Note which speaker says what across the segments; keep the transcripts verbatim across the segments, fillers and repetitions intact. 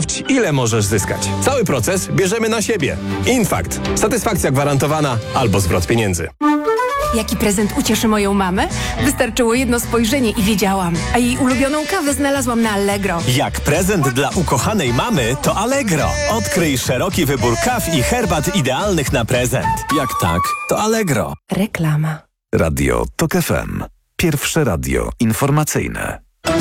Speaker 1: Sprawdź, ile możesz zyskać. Cały proces bierzemy na siebie. Infakt. Satysfakcja gwarantowana albo zwrot pieniędzy.
Speaker 2: Jaki prezent ucieszy moją mamę? Wystarczyło jedno spojrzenie i wiedziałam. A jej ulubioną kawę znalazłam na Allegro.
Speaker 3: Jak prezent dla ukochanej mamy, to Allegro. Odkryj szeroki wybór kaw i herbat idealnych na prezent. Jak tak, to Allegro.
Speaker 2: Reklama.
Speaker 4: Radio TOK F M. Pierwsze radio informacyjne.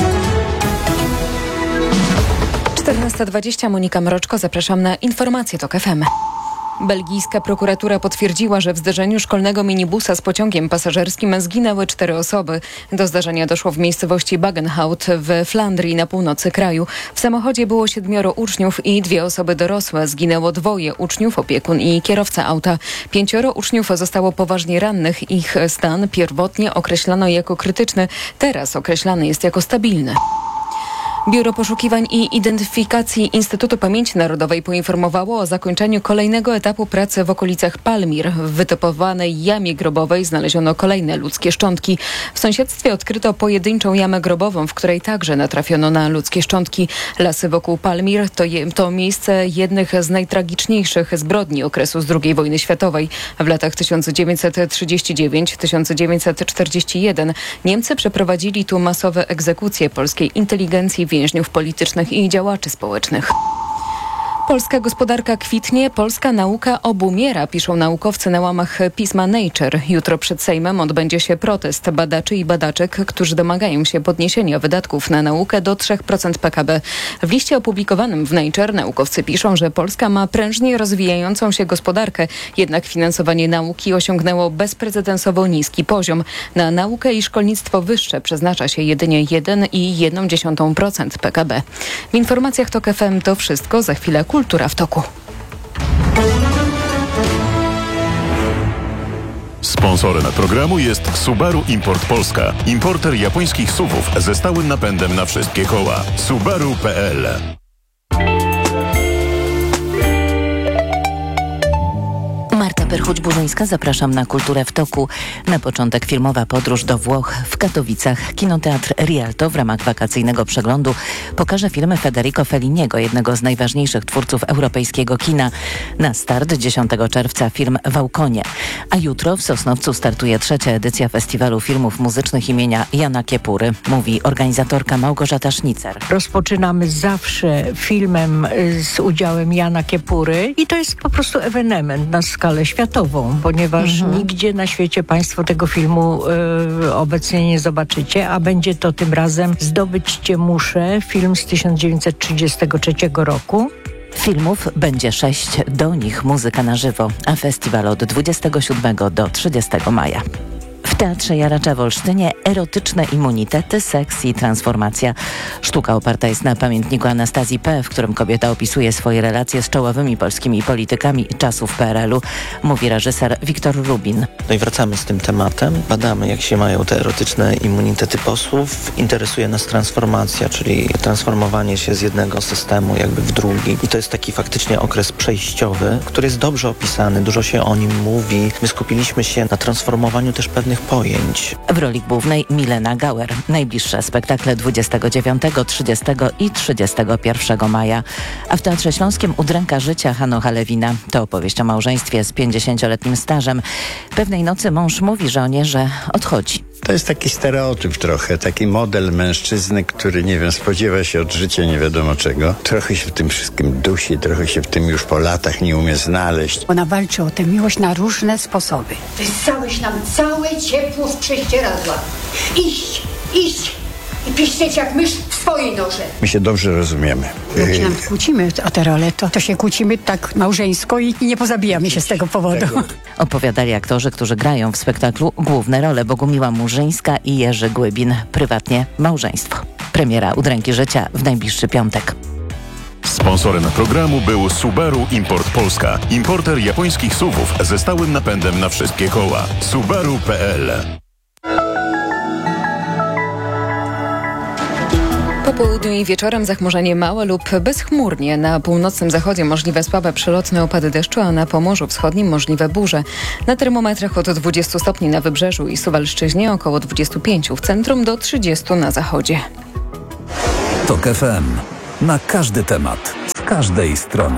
Speaker 5: czternasta dwadzieścia, Monika Mroczko, zapraszam na informacje TOK F M. Belgijska prokuratura potwierdziła, że w zderzeniu szkolnego minibusa z pociągiem pasażerskim zginęły cztery osoby. Do zdarzenia doszło w miejscowości Bagenhout w Flandrii na północy kraju. W samochodzie było siedmioro uczniów i dwie osoby dorosłe. Zginęło dwoje uczniów, opiekun i kierowca auta. Pięcioro uczniów zostało poważnie rannych. Ich stan pierwotnie określano jako krytyczny, teraz określany jest jako stabilny. Biuro Poszukiwań i Identyfikacji Instytutu Pamięci Narodowej poinformowało o zakończeniu kolejnego etapu pracy w okolicach Palmir. W wytopowanej jamie grobowej znaleziono kolejne ludzkie szczątki. W sąsiedztwie odkryto pojedynczą jamę grobową, w której także natrafiono na ludzkie szczątki. Lasy wokół Palmir to, je, to miejsce jednych z najtragiczniejszych zbrodni okresu z drugiej wojny światowej. W latach tysiąc dziewięćset trzydziesty dziewiąty do tysiąc dziewięćset czterdziestego pierwszego Niemcy przeprowadzili tu masowe egzekucje polskiej inteligencji, więźniów politycznych i działaczy społecznych. Polska gospodarka kwitnie, polska nauka obumiera, piszą naukowcy na łamach pisma Nature. Jutro przed Sejmem odbędzie się protest badaczy i badaczek, którzy domagają się podniesienia wydatków na naukę do trzy procent P K B. W liście opublikowanym w Nature naukowcy piszą, że Polska ma prężnie rozwijającą się gospodarkę, jednak finansowanie nauki osiągnęło bezprecedensowo niski poziom. Na naukę i szkolnictwo wyższe przeznacza się jedynie jeden i jedna dziesiąta procent P K B. W informacjach TOK F M to wszystko, za chwilę Kultura w toku.
Speaker 6: Sponsorem programu jest Subaru Import Polska. Importer japońskich suwów ze stałym napędem na wszystkie koła. Subaru kropka P L.
Speaker 7: Marta Perchuć-Burzyńska, zapraszam na Kulturę w toku. Na początek filmowa podróż do Włoch. W Katowicach Kinoteatr Rialto w ramach wakacyjnego przeglądu pokaże filmy Federico Felliniego, jednego z najważniejszych twórców europejskiego kina. Na start dziesiątego czerwca film Wałkonie. A jutro w Sosnowcu startuje trzecia edycja Festiwalu Filmów Muzycznych imienia Jana Kiepury, mówi organizatorka Małgorzata Sznicer.
Speaker 8: Rozpoczynamy zawsze filmem z udziałem Jana Kiepury i to jest po prostu ewenement na skalę światową, ponieważ mhm. nigdzie na świecie Państwo tego filmu y, obecnie nie zobaczycie, a będzie to tym razem Zdobyć Cię muszę, film z tysiąc dziewięćset trzydziestego trzeciego roku.
Speaker 7: Filmów będzie sześć, do nich muzyka na żywo, a festiwal od dwudziestego siódmego do trzydziestego maja. W Teatrze Jaracza w Olsztynie erotyczne immunitety, seks i transformacja. Sztuka oparta jest na pamiętniku Anastazji P., w którym kobieta opisuje swoje relacje z czołowymi polskimi politykami czasów P R L u, mówi reżyser Wiktor Rubin.
Speaker 9: No i wracamy z tym tematem, badamy jak się mają te erotyczne immunitety posłów. Interesuje nas transformacja, czyli transformowanie się z jednego systemu jakby w drugi. I to jest taki faktycznie okres przejściowy, który jest dobrze opisany, dużo się o nim mówi. My skupiliśmy się na transformowaniu też pewnych pojęć.
Speaker 7: W roli głównej Milena Gauer. Najbliższe spektakle dwudziestego dziewiątego, trzydziestego i trzydziestego pierwszego maja. A w Teatrze Śląskim Udręka życia Hanocha Lewina. To opowieść o małżeństwie z pięćdziesięcioletnim stażem. Pewnej nocy mąż mówi żonie, że odchodzi.
Speaker 10: To jest taki stereotyp trochę, taki model mężczyzny, który, nie wiem, spodziewa się od życia nie wiadomo czego. Trochę się w tym wszystkim dusi, trochę się w tym już po latach nie umie znaleźć.
Speaker 11: Ona walczy o tę miłość na różne sposoby.
Speaker 12: Wysałeś nam całe ciepło z prześcieradła. Iść, iść i piszczeć jak mysz w swojej norze.
Speaker 10: My się dobrze rozumiemy.
Speaker 11: Jak się nam kłócimy o tę rolę, to, to się kłócimy tak małżeńsko i, i nie pozabijamy się z tego powodu.
Speaker 7: Opowiadali aktorzy, którzy grają w spektaklu główne role: Bogumiła Murzyńska i Jerzy Głybin. Prywatnie małżeństwo. Premiera Udręki życia w najbliższy piątek.
Speaker 6: Sponsorem programu był Subaru Import Polska. Importer japońskich suwów ze stałym napędem na wszystkie koła. Subaru kropka P L.
Speaker 5: Po południu i wieczorem zachmurzenie małe lub bezchmurnie. Na północnym zachodzie możliwe słabe przelotne opady deszczu, a na Pomorzu Wschodnim możliwe burze. Na termometrach od dwudziestu stopni na Wybrzeżu i Suwalszczyźnie, około dwudziestu pięciu w centrum, do trzydziestu na zachodzie.
Speaker 4: TOK F M. Na każdy temat. każdej strony.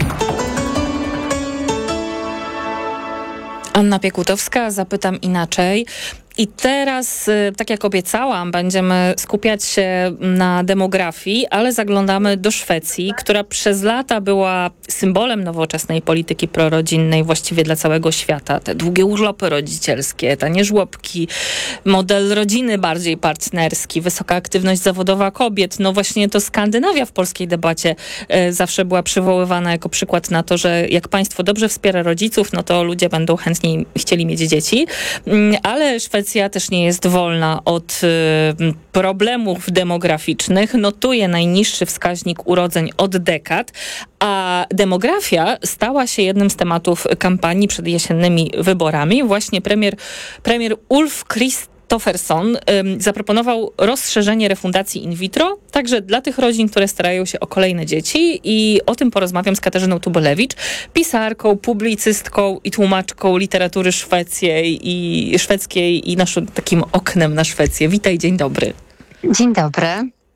Speaker 13: Anna Piekutowska, zapytam inaczej. I teraz, tak jak obiecałam, będziemy skupiać się na demografii, ale zaglądamy do Szwecji, która przez lata była symbolem nowoczesnej polityki prorodzinnej właściwie dla całego świata. Te długie urlopy rodzicielskie, tanie żłobki, model rodziny bardziej partnerski, wysoka aktywność zawodowa kobiet. No właśnie to Skandynawia w polskiej debacie e, zawsze była przywoływana jako przykład na to, że jak państwo dobrze wspiera rodziców, no to ludzie będą chętniej chcieli mieć dzieci. Ale Szwecja Szwecja też nie jest wolna od y, problemów demograficznych. Notuje najniższy wskaźnik urodzeń od dekad, a demografia stała się jednym z tematów kampanii przed jesiennymi wyborami. Właśnie premier, premier Ulf Kristersson Tofferson ym, zaproponował rozszerzenie refundacji in vitro, także dla tych rodzin, które starają się o kolejne dzieci, i o tym porozmawiam z Katarzyną Tubelewicz, pisarką, publicystką i tłumaczką literatury szwedzkiej i szwedzkiej i naszym takim oknem na Szwecję. Witaj, dzień dobry.
Speaker 14: Dzień dobry.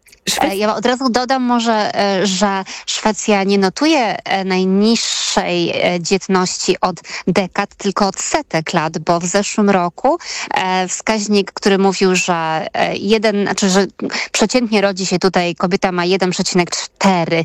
Speaker 14: Ja od razu dodam może, że Szwecja nie notuje najniższej dzietności od dekad, tylko od setek lat, bo w zeszłym roku wskaźnik, który mówił, że jeden, znaczy, że przeciętnie rodzi się tutaj, kobieta ma jeden przecinek cztery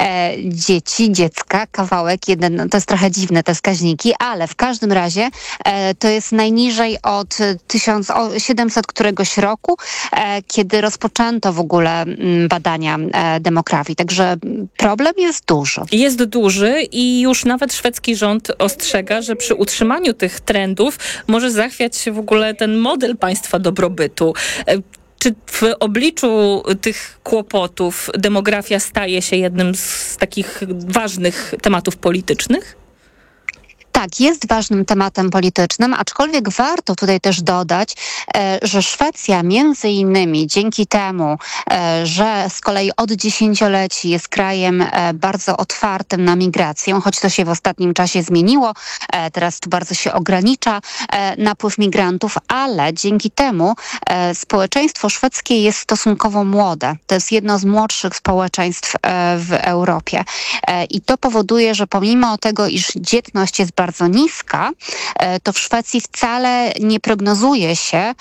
Speaker 14: dzieci, dziecka, kawałek jeden, no to jest trochę dziwne te wskaźniki, ale w każdym razie to jest najniżej od tysiąc siedemset któregoś roku, kiedy rozpoczęto w ogóle badania e, demografii. Także problem jest duży.
Speaker 13: Jest duży i już nawet szwedzki rząd ostrzega, że przy utrzymaniu tych trendów może zachwiać się w ogóle ten model państwa dobrobytu. E, Czy w obliczu tych kłopotów demografia staje się jednym z takich ważnych tematów politycznych?
Speaker 14: Tak, jest ważnym tematem politycznym, aczkolwiek warto tutaj też dodać, że Szwecja między innymi dzięki temu, że z kolei od dziesięcioleci jest krajem bardzo otwartym na migrację, choć to się w ostatnim czasie zmieniło, teraz tu bardzo się ogranicza napływ migrantów, ale dzięki temu społeczeństwo szwedzkie jest stosunkowo młode. To jest jedno z młodszych społeczeństw w Europie i to powoduje, że pomimo tego, iż dzietność jest bardzo bardzo niska, to w Szwecji wcale nie prognozuje się,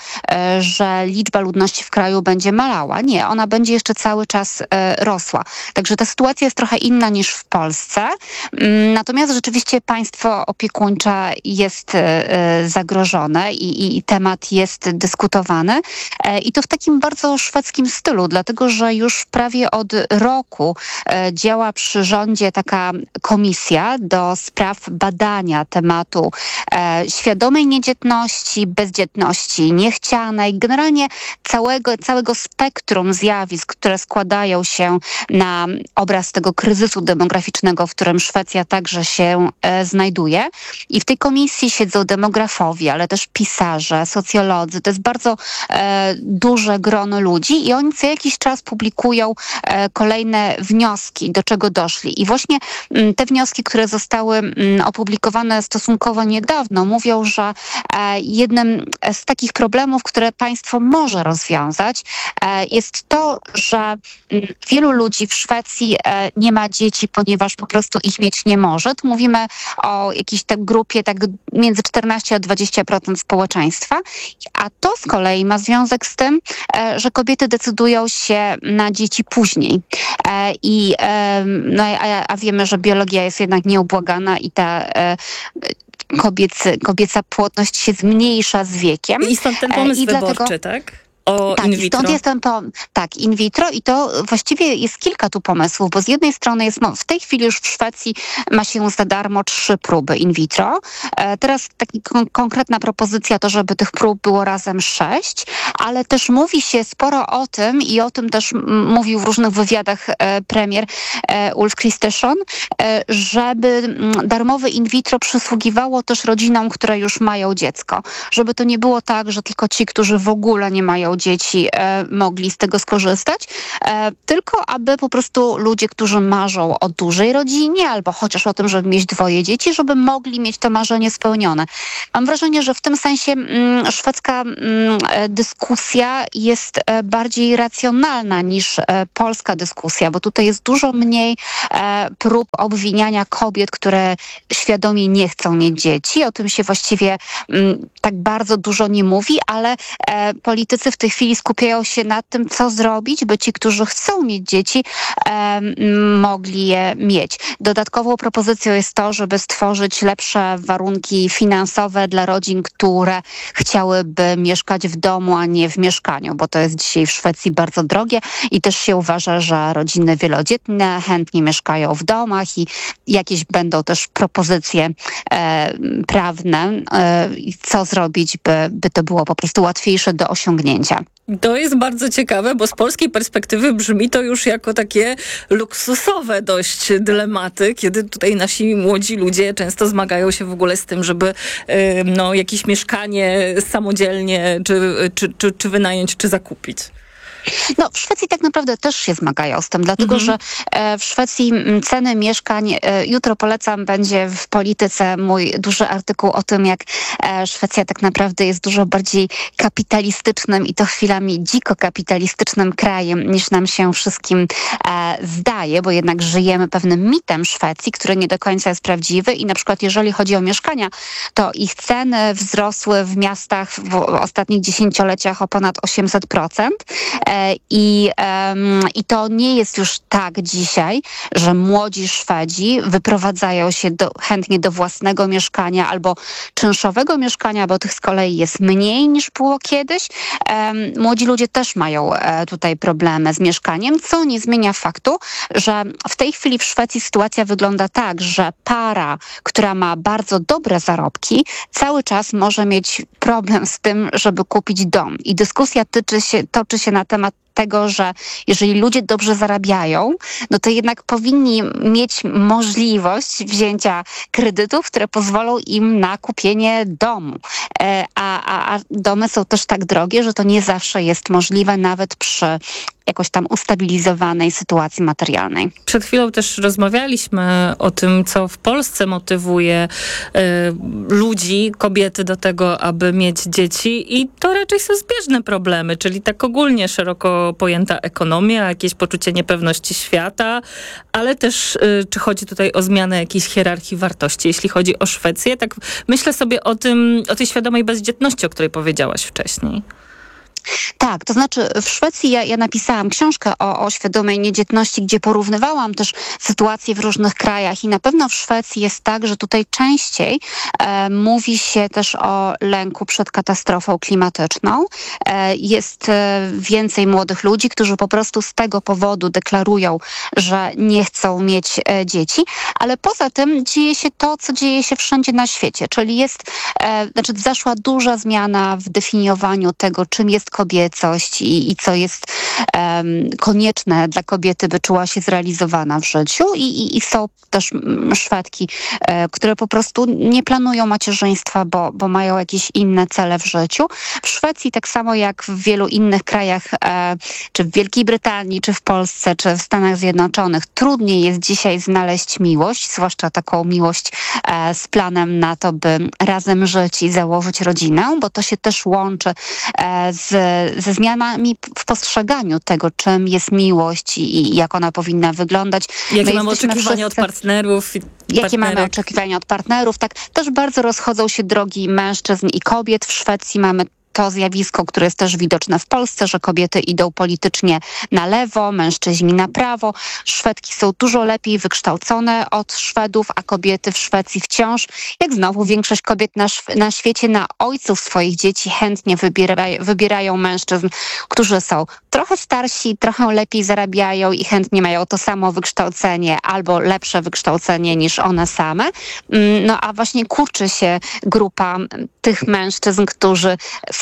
Speaker 14: że liczba ludności w kraju będzie malała. Nie, ona będzie jeszcze cały czas rosła. Także ta sytuacja jest trochę inna niż w Polsce. Natomiast rzeczywiście państwo opiekuńcze jest zagrożone i, i temat jest dyskutowany. I to w takim bardzo szwedzkim stylu, dlatego że już prawie od roku działa przy rządzie taka komisja do spraw badania tematu e, świadomej niedzietności, bezdzietności niechcianej, generalnie całego, całego spektrum zjawisk, które składają się na obraz tego kryzysu demograficznego, w którym Szwecja także się e, znajduje. I w tej komisji siedzą demografowie, ale też pisarze, socjolodzy. To jest bardzo e, duże grono ludzi i oni co jakiś czas publikują e, kolejne wnioski, do czego doszli. I właśnie m, te wnioski, które zostały m, opublikowane stosunkowo niedawno, mówią, że e, jednym z takich problemów, które państwo może rozwiązać, e, jest to, że m, wielu ludzi w Szwecji e, nie ma dzieci, ponieważ po prostu ich mieć nie może. Tu mówimy o jakiejś tak grupie tak między czternaście a dwadzieścia procent społeczeństwa, a to z kolei ma związek z tym, e, że kobiety decydują się na dzieci później. E, i, e, no, a, a wiemy, że biologia jest jednak nieubłagana i ta e, Kobiecy, kobieca płodność się zmniejsza z wiekiem.
Speaker 13: I stąd ten pomysł I wyborczy, dlatego, tak? O
Speaker 14: tak,
Speaker 13: in vitro.
Speaker 14: Stąd jest ten pom- tak, in vitro i to właściwie jest kilka tu pomysłów, bo z jednej strony jest, w tej chwili już w Szwecji ma się za darmo trzy próby in vitro. E, teraz taka kon- konkretna propozycja to, żeby tych prób było razem sześć, ale też mówi się sporo o tym i o tym też m- mówił w różnych wywiadach e, premier e, Ulf Kristersson, e, żeby m, darmowe in vitro przysługiwało też rodzinom, które już mają dziecko. Żeby to nie było tak, że tylko ci, którzy w ogóle nie mają mają dzieci, e, mogli z tego skorzystać, e, tylko aby po prostu ludzie, którzy marzą o dużej rodzinie albo chociaż o tym, żeby mieć dwoje dzieci, żeby mogli mieć to marzenie spełnione. Mam wrażenie, że w tym sensie mm, szwedzka mm, dyskusja jest e, bardziej racjonalna niż e, polska dyskusja, bo tutaj jest dużo mniej e, prób obwiniania kobiet, które świadomie nie chcą mieć dzieci. O tym się właściwie m, tak bardzo dużo nie mówi, ale e, politycy w tej chwili skupiają się na tym, co zrobić, by ci, którzy chcą mieć dzieci, e, m, mogli je mieć. Dodatkową propozycją jest to, żeby stworzyć lepsze warunki finansowe dla rodzin, które chciałyby mieszkać w domu, a nie w mieszkaniu, bo to jest dzisiaj w Szwecji bardzo drogie i też się uważa, że rodziny wielodzietne chętnie mieszkają w domach i jakieś będą też propozycje e, prawne, e, co zrobić, by, by to było po prostu łatwiejsze do osiągnięcia.
Speaker 13: To jest bardzo ciekawe, bo z polskiej perspektywy brzmi to już jako takie luksusowe dość dylematy, kiedy tutaj nasi młodzi ludzie często zmagają się w ogóle z tym, żeby no, jakieś mieszkanie samodzielnie czy, czy, czy, czy wynająć, czy zakupić.
Speaker 14: No, w Szwecji tak naprawdę też się zmagają z tym, dlatego
Speaker 13: Mhm.
Speaker 14: że e, w Szwecji m, ceny mieszkań, e, jutro polecam, będzie w Polityce mój duży artykuł o tym, jak e, Szwecja tak naprawdę jest dużo bardziej kapitalistycznym i to chwilami dziko kapitalistycznym krajem, niż nam się wszystkim e, zdaje, bo jednak żyjemy pewnym mitem Szwecji, który nie do końca jest prawdziwy i na przykład jeżeli chodzi o mieszkania, to ich ceny wzrosły w miastach w ostatnich dziesięcioleciach o ponad osiemset procent. I, um, I to nie jest już tak dzisiaj, że młodzi Szwedzi wyprowadzają się do, chętnie do własnego mieszkania albo czynszowego mieszkania, bo tych z kolei jest mniej niż było kiedyś. Um, młodzi ludzie też mają e, tutaj problemy z mieszkaniem, co nie zmienia faktu, że w tej chwili w Szwecji sytuacja wygląda tak, że para, która ma bardzo dobre zarobki, cały czas może mieć problem z tym, żeby kupić dom. I dyskusja tyczy się, toczy się na temat tego, że jeżeli ludzie dobrze zarabiają, no to jednak powinni mieć możliwość wzięcia kredytów, które pozwolą im na kupienie domu. E, a, a, a domy są też tak drogie, że to nie zawsze jest możliwe nawet przy jakoś tam ustabilizowanej sytuacji materialnej.
Speaker 13: Przed chwilą też rozmawialiśmy o tym, co w Polsce motywuje y, ludzi, kobiety do tego, aby mieć dzieci i to raczej są zbieżne problemy, czyli tak ogólnie szeroko pojęta ekonomia, jakieś poczucie niepewności świata, ale też y, czy chodzi tutaj o zmianę jakiejś hierarchii wartości, jeśli chodzi o Szwecję. Tak myślę sobie o tym, o tej świadomej bezdzietności, o której powiedziałaś wcześniej.
Speaker 14: Tak, to znaczy w Szwecji ja, ja napisałam książkę o, o świadomej niedzietności, gdzie porównywałam też sytuacje w różnych krajach i na pewno w Szwecji jest tak, że tutaj częściej e, mówi się też o lęku przed katastrofą klimatyczną. E, jest e, więcej młodych ludzi, którzy po prostu z tego powodu deklarują, że nie chcą mieć e, dzieci, ale poza tym dzieje się to, co dzieje się wszędzie na świecie, czyli jest, e, znaczy zaszła duża zmiana w definiowaniu tego, czym jest kobiecość i, i co jest um, konieczne dla kobiety, by czuła się zrealizowana w życiu. I, i, i są też Szwedki, e, które po prostu nie planują macierzyństwa, bo, bo mają jakieś inne cele w życiu. W Szwecji, tak samo jak w wielu innych krajach, e, czy w Wielkiej Brytanii, czy w Polsce, czy w Stanach Zjednoczonych, trudniej jest dzisiaj znaleźć miłość, zwłaszcza taką miłość e, z planem na to, by razem żyć i założyć rodzinę, bo to się też łączy e, z ze zmianami w postrzeganiu tego, czym jest miłość i, i jak ona powinna wyglądać.
Speaker 13: Jakie mamy oczekiwania wszyscy, od partnerów? I
Speaker 14: jakie mamy oczekiwania od partnerów? Tak, też bardzo rozchodzą się drogi mężczyzn i kobiet. W Szwecji mamy to zjawisko, które jest też widoczne w Polsce, że kobiety idą politycznie na lewo, mężczyźni na prawo. Szwedki są dużo lepiej wykształcone od Szwedów, a kobiety w Szwecji wciąż, jak znowu większość kobiet na, na świecie, na ojców swoich dzieci chętnie wybiera, wybierają mężczyzn, którzy są trochę starsi, trochę lepiej zarabiają i chętnie mają to samo wykształcenie albo lepsze wykształcenie niż one same. No a właśnie kurczy się grupa tych mężczyzn, którzy z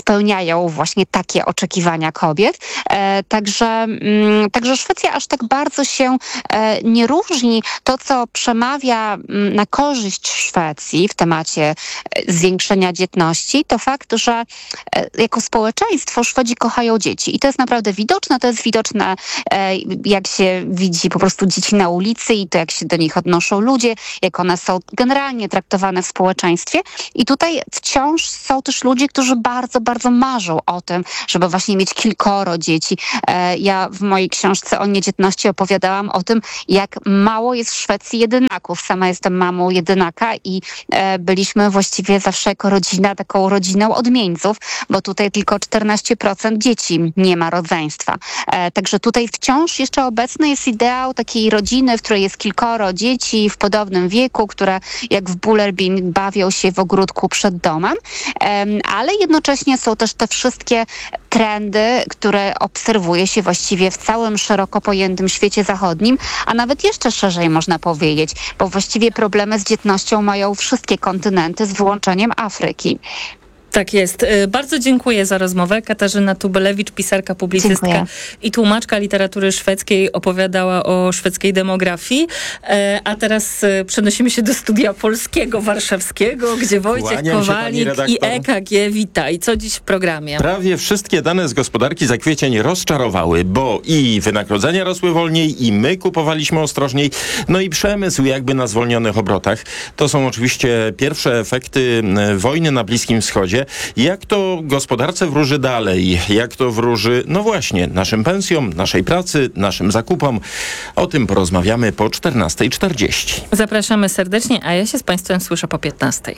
Speaker 14: spełniają właśnie takie oczekiwania kobiet. E, także, mm, także Szwecja aż tak bardzo się e, nie różni. To, co przemawia mm, na korzyść Szwecji w temacie e, zwiększenia dzietności, to fakt, że e, jako społeczeństwo Szwedzi kochają dzieci. I to jest naprawdę widoczne. To jest widoczne, e, jak się widzi po prostu dzieci na ulicy i to, jak się do nich odnoszą ludzie, jak one są generalnie traktowane w społeczeństwie. I tutaj wciąż są też ludzie, którzy bardzo, bardzo marzą o tym, żeby właśnie mieć kilkoro dzieci. E, ja w mojej książce o niedzietności opowiadałam o tym, jak mało jest w Szwecji jedynaków. Sama jestem mamą jedynaka i e, byliśmy właściwie zawsze jako rodzina taką rodziną odmieńców, bo tutaj tylko czternaście procent dzieci nie ma rodzeństwa. E, także tutaj wciąż jeszcze obecny jest ideał takiej rodziny, w której jest kilkoro dzieci w podobnym wieku, które jak w Bullerbyn bawią się w ogródku przed domem, e, ale jednocześnie są też te wszystkie trendy, które obserwuje się właściwie w całym szeroko pojętym świecie zachodnim, a nawet jeszcze szerzej można powiedzieć, bo właściwie problemy z dzietnością mają wszystkie kontynenty z wyłączeniem Afryki.
Speaker 13: Tak jest. Bardzo dziękuję za rozmowę. Katarzyna Tubelewicz, pisarka, publicystka dziękuję. I tłumaczka literatury szwedzkiej, opowiadała o szwedzkiej demografii. A teraz przenosimy się do studia polskiego, warszawskiego, gdzie Wojciech
Speaker 15: Kłaniam
Speaker 13: Kowalik i E K G. Witaj. Co dziś w programie?
Speaker 15: Prawie wszystkie dane z gospodarki za kwiecień rozczarowały, bo i wynagrodzenia rosły wolniej, i my kupowaliśmy ostrożniej, no i przemysł jakby na zwolnionych obrotach. To są oczywiście pierwsze efekty wojny na Bliskim Wschodzie. Jak to gospodarce wróży dalej? Jak to wróży, no właśnie, naszym pensjom, naszej pracy, naszym zakupom? O tym porozmawiamy po czternastej czterdzieści.
Speaker 13: Zapraszamy serdecznie, a ja się z Państwem słyszę po piętnastej.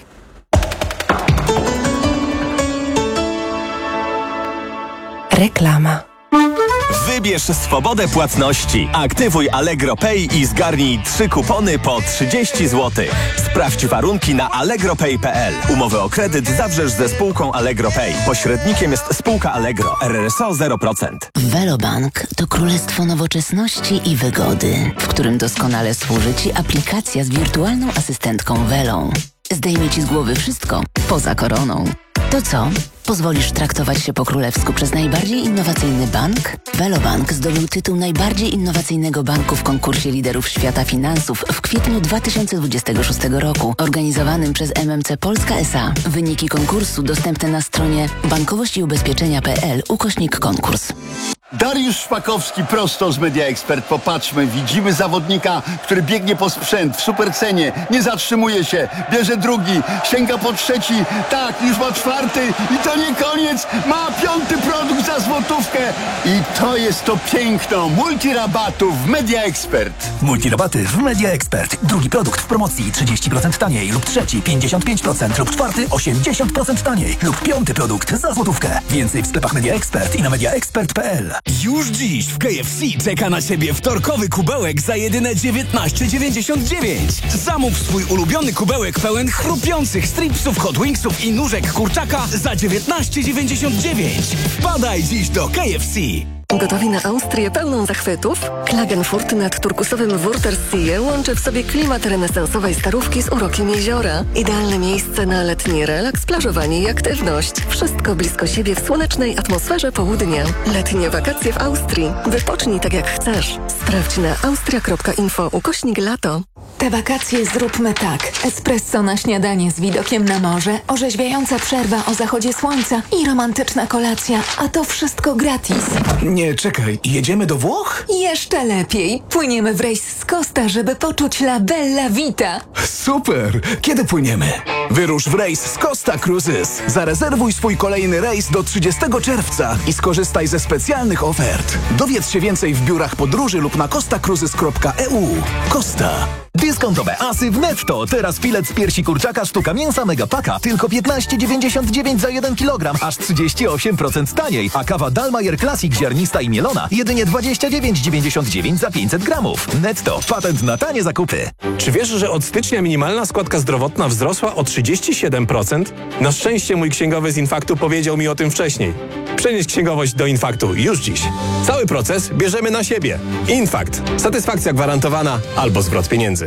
Speaker 16: Reklama.
Speaker 3: Wybierz swobodę płatności. Aktywuj Allegro Pay i zgarnij trzy kupony po trzydzieści złotych. Sprawdź warunki na allegro pay kropka p l. Umowę o kredyt zawrzesz ze spółką Allegro Pay. Pośrednikiem jest spółka Allegro. R R S O zero procent.
Speaker 17: Velobank to królestwo nowoczesności i wygody, w którym doskonale służy Ci aplikacja z wirtualną asystentką Velą. Zdejmie Ci z głowy wszystko, poza koroną. To co? Pozwolisz traktować się po królewsku przez najbardziej innowacyjny bank? Velobank zdobył tytuł najbardziej innowacyjnego banku w konkursie liderów świata finansów w kwietniu dwa tysiące dwudziestego szóstego roku, organizowanym przez M M C Polska S A. Wyniki konkursu dostępne na stronie bankowość i ubezpieczenia kropka p l ukośnik konkurs.
Speaker 18: Dariusz Szpakowski prosto z Media Expert. Popatrzmy, widzimy zawodnika, który biegnie po sprzęt w supercenie, nie zatrzymuje się, bierze drugi, sięga po trzeci, tak, już ma czwarty i to nie koniec, ma piąty produkt za złotówkę i to jest to piękno multirabatów w Media Expert.
Speaker 19: Multirabaty w Media Expert. Drugi produkt w promocji trzydzieści procent taniej lub trzeci pięćdziesiąt pięć procent lub czwarty osiemdziesiąt procent taniej lub piąty produkt za złotówkę. Więcej w sklepach Media Expert i na media expert kropka p l.
Speaker 20: Już dziś w K F C czeka na Ciebie wtorkowy kubełek za jedyne dziewiętnaście dziewięćdziesiąt dziewięć. Zamów swój ulubiony kubełek pełen chrupiących stripsów, hot wingsów i nóżek kurczaka za dziewiętnaście dziewięćdziesiąt dziewięć. Wpadaj dziś do K F C.
Speaker 21: Gotowi na Austrię pełną zachwytów? Klagenfurt nad turkusowym Wörthersee łączy w sobie klimat renesansowej starówki z urokiem jeziora. Idealne miejsce na letni relaks, plażowanie i aktywność. Wszystko blisko siebie w słonecznej atmosferze południa. Letnie wakacje w Austrii. Wypocznij tak jak chcesz. Sprawdź na austria kropka info ukośnik lato.
Speaker 22: Te wakacje zróbmy tak. Espresso na śniadanie z widokiem na morze, orzeźwiająca przerwa o zachodzie słońca i romantyczna kolacja. A to wszystko gratis.
Speaker 19: Nie, czekaj, jedziemy do Włoch?
Speaker 22: Jeszcze lepiej. Płyniemy w rejs z Costa, żeby poczuć la bella vita.
Speaker 19: Super! Kiedy płyniemy? Wyrusz w rejs z Costa Cruises. Zarezerwuj swój kolejny rejs do trzydziestego czerwca i skorzystaj ze specjalnych ofert. Dowiedz się więcej w biurach podróży lub na costa cruises kropka e u. Costa.
Speaker 23: Dyskontowe asy w Netto. Teraz filet z piersi kurczaka sztuka mięsa Megapaka tylko piętnaście dziewięćdziesiąt dziewięć za jeden kilogram, aż trzydzieści osiem procent taniej. A kawa Dalmayer Classic ziarnista i mielona jedynie dwadzieścia dziewięć dziewięćdziesiąt dziewięć za pięćset gramów. Netto. Patent na tanie zakupy.
Speaker 1: Czy wiesz, że od stycznia minimalna składka zdrowotna wzrosła o trzydzieści siedem procent? Na szczęście mój księgowy z Infaktu powiedział mi o tym wcześniej. Przenieś księgowość do Infaktu już dziś. Cały proces bierzemy na siebie. Infakt. Satysfakcja gwarantowana albo zwrot pieniędzy.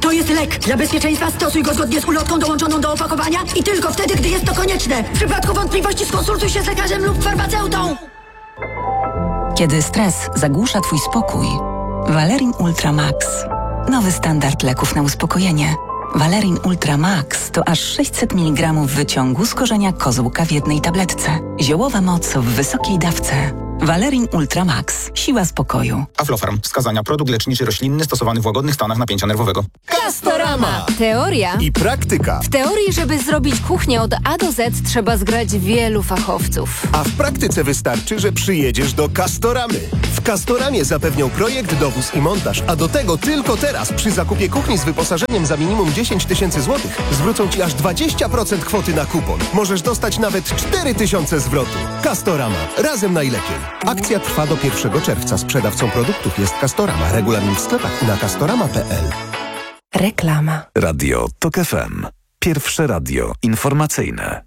Speaker 2: To jest lek. Dla bezpieczeństwa stosuj go zgodnie z ulotką dołączoną do opakowania i tylko wtedy, gdy jest to konieczne. W przypadku wątpliwości skonsultuj się z lekarzem lub farmaceutą.
Speaker 8: Kiedy stres zagłusza twój spokój, Valerin Ultra Max. Nowy standard leków na uspokojenie. Valerin Ultra Max to aż sześćset miligramów wyciągu z korzenia kozłka w jednej tabletce. Ziołowa moc w wysokiej dawce. Valerin Ultra Max. Siła spokoju.
Speaker 16: Aflofarm. Wskazania. Produkt leczniczy roślinny stosowany w łagodnych stanach napięcia nerwowego.
Speaker 24: Castorama. Teoria
Speaker 16: I praktyka.
Speaker 24: W teorii, żeby zrobić kuchnię od A do Z, trzeba zgrać wielu fachowców.
Speaker 25: A w praktyce wystarczy, że przyjedziesz do Castoramy. W Castoramie zapewnią projekt, dowóz i montaż, a do tego tylko teraz przy zakupie kuchni z wyposażeniem za minimum dziesięć tysięcy złotych zwrócą Ci aż dwadzieścia procent kwoty na kupon. Możesz dostać nawet cztery tysiące zwrotu. Castorama. Razem najlepiej. Akcja trwa do pierwszego czerwca. Sprzedawcą produktów jest Castorama. Regulamin w sklepach i na castorama kropka p l.
Speaker 22: Reklama.
Speaker 4: Radio TOK F M. Pierwsze radio informacyjne.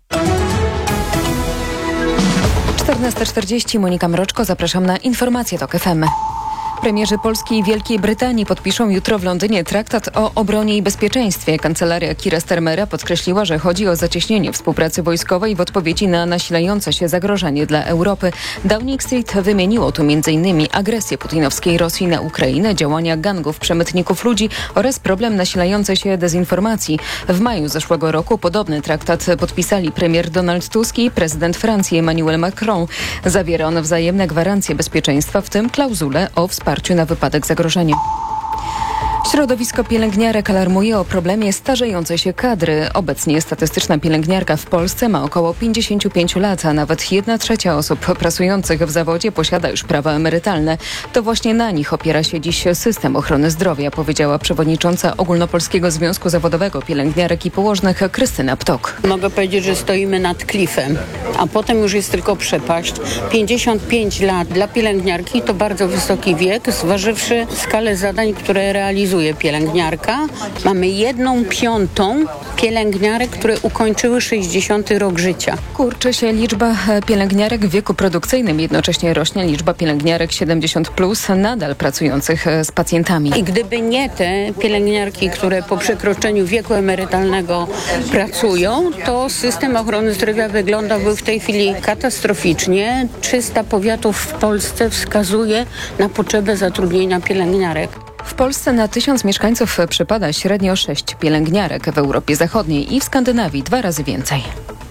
Speaker 5: czternasta czterdzieści, Monika Mroczko, zapraszam na informacje TOK F M. Premierzy Polski i Wielkiej Brytanii podpiszą jutro w Londynie traktat o obronie i bezpieczeństwie. Kancelaria Keira Starmera podkreśliła, że chodzi o zacieśnienie współpracy wojskowej w odpowiedzi na nasilające się zagrożenie dla Europy. Downing Street wymieniło tu między innymi agresję putinowskiej Rosji na Ukrainę, działania gangów przemytników ludzi oraz problem nasilającej się dezinformacji. W maju zeszłego roku podobny traktat podpisali premier Donald Tusk i prezydent Francji Emmanuel Macron. Zawiera on wzajemne gwarancje bezpieczeństwa, w tym klauzulę o wsparciu na wypadek zagrożenia. Środowisko pielęgniarek alarmuje o problemie starzejącej się kadry. Obecnie statystyczna pielęgniarka w Polsce ma około pięćdziesiąt pięć lat, a nawet jedna trzecia osób pracujących w zawodzie posiada już prawa emerytalne. To właśnie na nich opiera się dziś system ochrony zdrowia, powiedziała przewodnicząca Ogólnopolskiego Związku Zawodowego Pielęgniarek i Położnych Krystyna Ptok.
Speaker 26: Mogę powiedzieć, że stoimy nad klifem, a potem już jest tylko przepaść. pięćdziesiąt pięć lat dla pielęgniarki to bardzo wysoki wiek, zważywszy skalę zadań, które realizuje pielęgniarka. Mamy jedną piątą pielęgniarek, które ukończyły sześćdziesiąty rok życia.
Speaker 5: Kurczy się liczba pielęgniarek w wieku produkcyjnym, jednocześnie rośnie liczba pielęgniarek siedemdziesiąt plus nadal pracujących z pacjentami.
Speaker 26: I gdyby nie te pielęgniarki, które po przekroczeniu wieku emerytalnego pracują, to system ochrony zdrowia wyglądałby w tej chwili katastroficznie. trzysta powiatów w Polsce wskazuje na potrzebę zatrudnienia pielęgniarek.
Speaker 5: W Polsce na tysiąc mieszkańców przypada średnio sześć pielęgniarek, w Europie Zachodniej i w Skandynawii dwa razy więcej.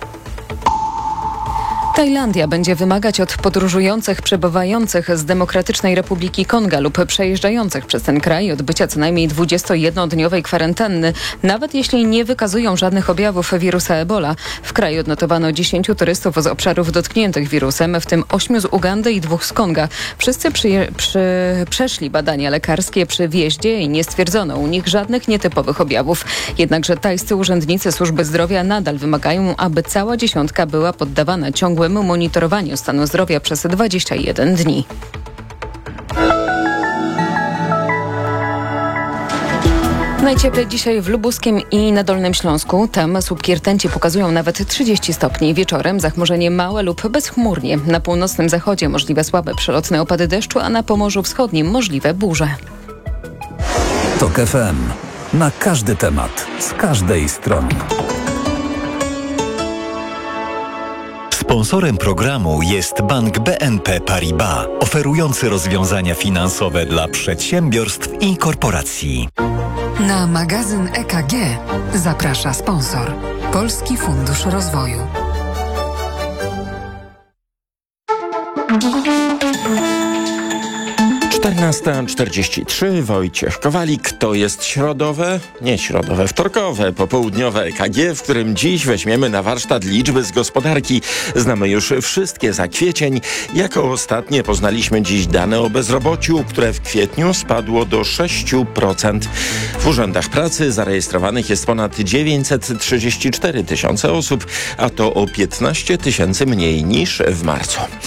Speaker 5: Tajlandia będzie wymagać od podróżujących przebywających z Demokratycznej Republiki Konga lub przejeżdżających przez ten kraj odbycia co najmniej dwudziestojednodniowej kwarantanny, nawet jeśli nie wykazują żadnych objawów wirusa Ebola. W kraju odnotowano dziesięciu turystów z obszarów dotkniętych wirusem, w tym ośmiu z Ugandy i dwóch z Konga. Wszyscy przyje, przy, przeszli badania lekarskie przy wjeździe i nie stwierdzono u nich żadnych nietypowych objawów. Jednakże tajscy urzędnicy służby zdrowia nadal wymagają, aby cała dziesiątka była poddawana ciągłemu monitorowaniu stanu zdrowia przez dwadzieścia jeden dni. Najcieplej dzisiaj w Lubuskiem i na Dolnym Śląsku. Tam słupki rtęci pokazują nawet trzydzieści stopni. Wieczorem zachmurzenie małe lub bezchmurnie. Na północnym zachodzie możliwe słabe przelotne opady deszczu, a na Pomorzu Wschodnim możliwe burze.
Speaker 4: TOK F M. Na każdy temat, z każdej strony.
Speaker 27: Sponsorem programu jest Bank B N P Paribas, oferujący rozwiązania finansowe dla przedsiębiorstw i korporacji.
Speaker 28: Na magazyn E K G zaprasza sponsor Polski Fundusz Rozwoju.
Speaker 15: czternasta czterdzieści trzy, Wojciech Kowalik. To jest środowe, nie środowe, wtorkowe, popołudniowe E K G, w którym dziś weźmiemy na warsztat liczby z gospodarki. Znamy już wszystkie za kwiecień. Jako ostatnie poznaliśmy dziś dane o bezrobociu, które w kwietniu spadło do sześć procent. W urzędach pracy zarejestrowanych jest ponad dziewięćset trzydzieści cztery tysiące osób, a to o piętnaście tysięcy mniej niż w marcu.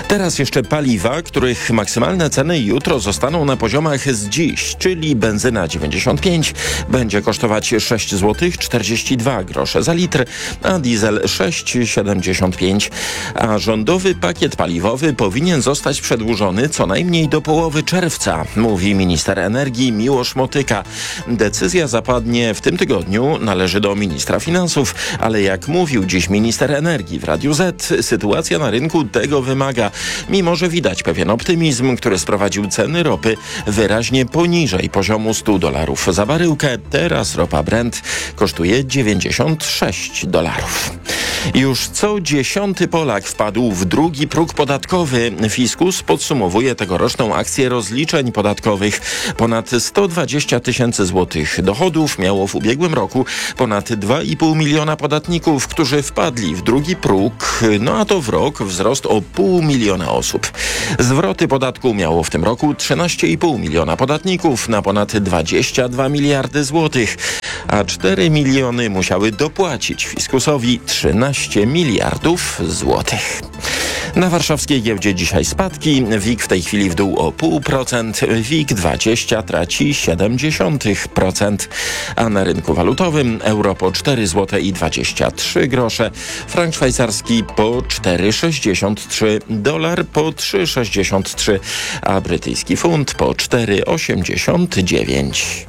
Speaker 15: Teraz jeszcze paliwa, których maksymalne ceny jutro zostaną na poziomach z dziś, czyli benzyna dziewięćdziesiąt pięć będzie kosztować sześć złotych czterdzieści dwa grosze za litr, a diesel sześć siedemdziesiąt pięć. A rządowy pakiet paliwowy powinien zostać przedłużony co najmniej do połowy czerwca, mówi minister energii Miłosz Motyka. Decyzja zapadnie w tym tygodniu, należy do ministra finansów, ale jak mówił dziś minister energii w Radiu Z, sytuacja na rynku tego wymaga, mimo że widać pewien optymizm, który sprowadził ceny ropy wyraźnie poniżej poziomu stu dolarów za baryłkę. Teraz ropa Brent kosztuje dziewięćdziesiąt sześć dolarów. Już co dziesiąty Polak wpadł w drugi próg podatkowy. Fiskus podsumowuje tegoroczną akcję rozliczeń podatkowych. Ponad sto dwadzieścia tysięcy złotych dochodów miało w ubiegłym roku ponad dwa i pół miliona podatników, którzy wpadli w drugi próg, no a to w rok wzrost o pół miliona osób. Zwroty podatku miało w tym roku trzynaście i pół miliona podatników na ponad dwadzieścia dwa miliardy złotych, a cztery miliony musiały dopłacić fiskusowi trzynaście miliardów złotych. Na warszawskiej giełdzie dzisiaj spadki. W I K w tej chwili w dół o pół procent. W I K dwadzieścia traci siedem dziesiątych procent. A na rynku walutowym euro po cztery złote i dwadzieścia trzy grosze. Frank szwajcarski po cztery sześćdziesiąt trzy. Dolar po trzy sześćdziesiąt trzy. A brytyjski funt po cztery osiemdziesiąt dziewięć.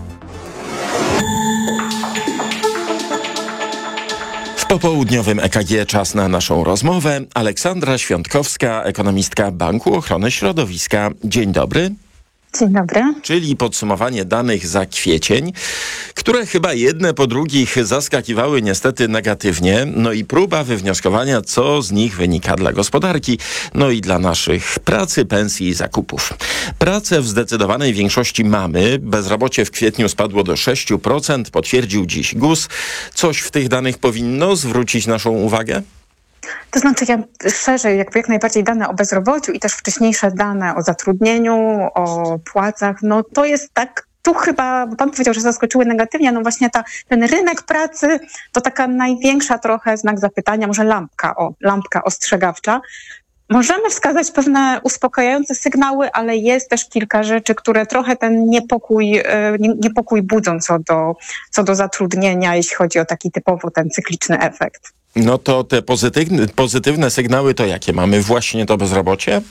Speaker 15: Po południowym E K G czas na naszą rozmowę. Aleksandra Świątkowska, ekonomistka Banku Ochrony Środowiska. Dzień dobry.
Speaker 6: Dzień dobry.
Speaker 15: Czyli podsumowanie danych za kwiecień, które chyba jedne po drugich zaskakiwały niestety negatywnie. No i próba wywnioskowania, co z nich wynika dla gospodarki, no i dla naszych pracy, pensji i zakupów. Pracę w zdecydowanej większości mamy. Bezrobocie w kwietniu spadło do sześć procent, potwierdził dziś G U S. Coś w tych danych powinno zwrócić naszą uwagę?
Speaker 6: To znaczy ja szerzej, jakby jak najbardziej dane o bezrobociu i też wcześniejsze dane o zatrudnieniu, o płacach, no to jest tak, tu chyba, bo pan powiedział, że zaskoczyły negatywnie, no właśnie ta, ten rynek pracy to taka największa trochę znak zapytania, może lampka, o, lampka ostrzegawcza. Możemy wskazać pewne uspokajające sygnały, ale jest też kilka rzeczy, które trochę ten niepokój, niepokój budzą co do, co do zatrudnienia, jeśli chodzi o taki typowo ten cykliczny efekt.
Speaker 15: No to te pozytywne, pozytywne sygnały to jakie? Mamy właśnie to bezrobocie?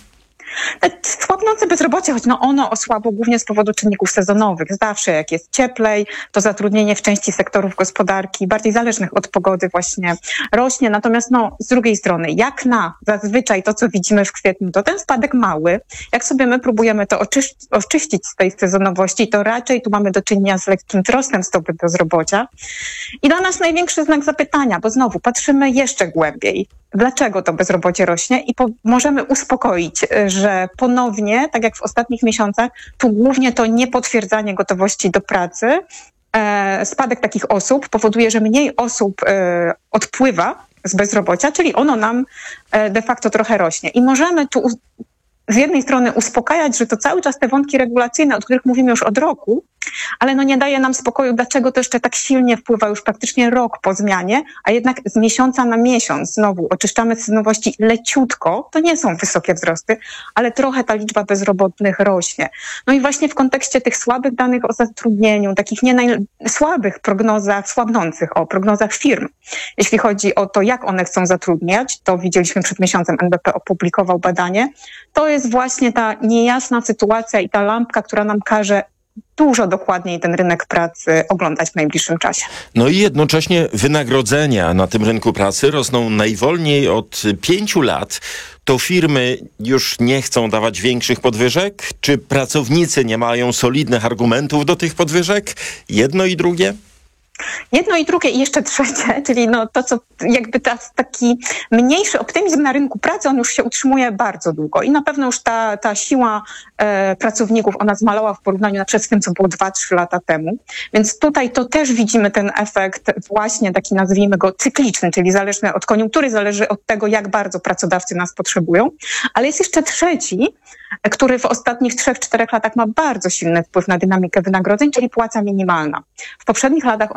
Speaker 6: Słabnące bezrobocie, choć no ono osłabło głównie z powodu czynników sezonowych. Zawsze jak jest cieplej, to zatrudnienie w części sektorów gospodarki bardziej zależnych od pogody właśnie rośnie. Natomiast no z drugiej strony, jak na zazwyczaj to, co widzimy w kwietniu, to ten spadek mały. Jak sobie my próbujemy to oczyś- oczyścić z tej sezonowości, to raczej tu mamy do czynienia z lekkim wzrostem stopy bezrobocia. I dla nas największy znak zapytania, bo znowu patrzymy jeszcze głębiej. Dlaczego to bezrobocie rośnie i po- możemy uspokoić, że ponownie, tak jak w ostatnich miesiącach, tu głównie to niepotwierdzanie gotowości do pracy, e, spadek takich osób powoduje, że mniej osób e, odpływa z bezrobocia, czyli ono nam e, de facto trochę rośnie. I możemy tu u- z jednej strony uspokajać, że to cały czas te wątki regulacyjne, o których mówimy już od roku, ale no nie daje nam spokoju, dlaczego to jeszcze tak silnie wpływa już praktycznie rok po zmianie, a jednak z miesiąca na miesiąc znowu oczyszczamy sezonowości leciutko, to nie są wysokie wzrosty, ale trochę ta liczba bezrobotnych rośnie. No i właśnie w kontekście tych słabych danych o zatrudnieniu, takich nie naj... słabych prognozach, słabnących o prognozach firm, jeśli chodzi o to, jak one chcą zatrudniać, to widzieliśmy przed miesiącem, N B P opublikował badanie, to jest właśnie ta niejasna sytuacja i ta lampka, która nam każe dużo dokładniej ten rynek pracy oglądać w najbliższym czasie.
Speaker 15: No i jednocześnie wynagrodzenia na tym rynku pracy rosną najwolniej od pięciu lat. To firmy już nie chcą dawać większych podwyżek? Czy pracownicy nie mają solidnych argumentów do tych podwyżek? Jedno i drugie?
Speaker 6: Jedno i drugie i jeszcze trzecie, czyli no to, co jakby ta, taki mniejszy optymizm na rynku pracy, on już się utrzymuje bardzo długo i na pewno już ta, ta siła e, pracowników, ona zmalała w porównaniu na przykład z tym, co było dwa trzy lata temu. Więc tutaj to też widzimy ten efekt właśnie taki, nazwijmy go, cykliczny, czyli zależny od koniunktury, zależy od tego, jak bardzo pracodawcy nas potrzebują. Ale jest jeszcze trzeci, który w ostatnich trzech czterech latach ma bardzo silny wpływ na dynamikę wynagrodzeń, czyli płaca minimalna. W poprzednich latach ona rosła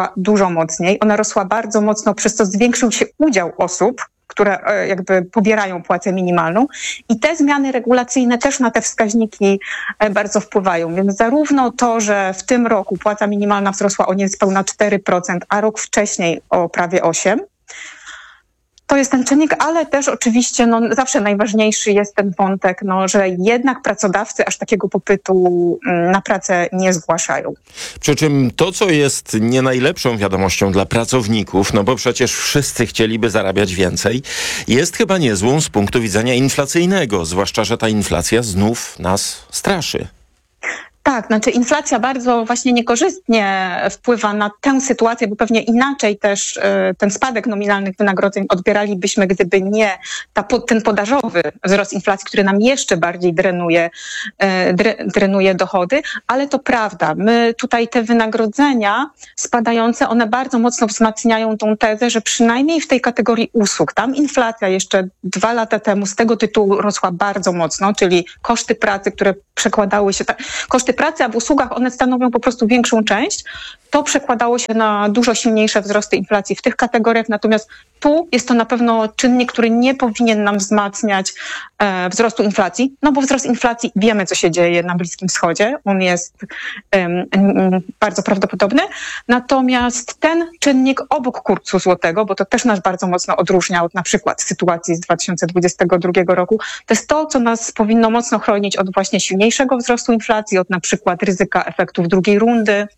Speaker 6: rosła dużo mocniej. Ona rosła bardzo mocno, przez co zwiększył się udział osób, które jakby pobierają płacę minimalną i te zmiany regulacyjne też na te wskaźniki bardzo wpływają. Więc zarówno to, że w tym roku płaca minimalna wzrosła o niespełna cztery procent, a rok wcześniej o prawie osiem procent, to jest ten czynnik, ale też oczywiście no, zawsze najważniejszy jest ten wątek, no, że jednak pracodawcy aż takiego popytu na pracę nie zgłaszają.
Speaker 15: Przy czym to, co jest nie najlepszą wiadomością dla pracowników, no bo przecież wszyscy chcieliby zarabiać więcej, jest chyba niezłą z punktu widzenia inflacyjnego, zwłaszcza że ta inflacja znów nas straszy.
Speaker 6: Tak, znaczy inflacja bardzo właśnie niekorzystnie wpływa na tę sytuację, bo pewnie inaczej też y, ten spadek nominalnych wynagrodzeń odbieralibyśmy, gdyby nie ta, ten podażowy wzrost inflacji, który nam jeszcze bardziej drenuje, y, dre, drenuje dochody, ale to prawda, my tutaj te wynagrodzenia spadające, one bardzo mocno wzmacniają tą tezę, że przynajmniej w tej kategorii usług, tam inflacja jeszcze dwa lata temu z tego tytułu rosła bardzo mocno, czyli koszty pracy, które przekładały się, tak, koszty pracy, a w usługach one stanowią po prostu większą część, to przekładało się na dużo silniejsze wzrosty inflacji w tych kategoriach, natomiast tu jest to na pewno czynnik, który nie powinien nam wzmacniać e, wzrostu inflacji, no bo wzrost inflacji, wiemy co się dzieje na Bliskim Wschodzie, on jest um, um, bardzo prawdopodobny, natomiast ten czynnik obok kursu złotego, bo to też nas bardzo mocno odróżnia od na przykład sytuacji z dwa tysiące dwudziestego drugiego roku, to jest to, co nas powinno mocno chronić od właśnie silniejszego wzrostu inflacji, od na przykład ryzyka efektów drugiej rundy.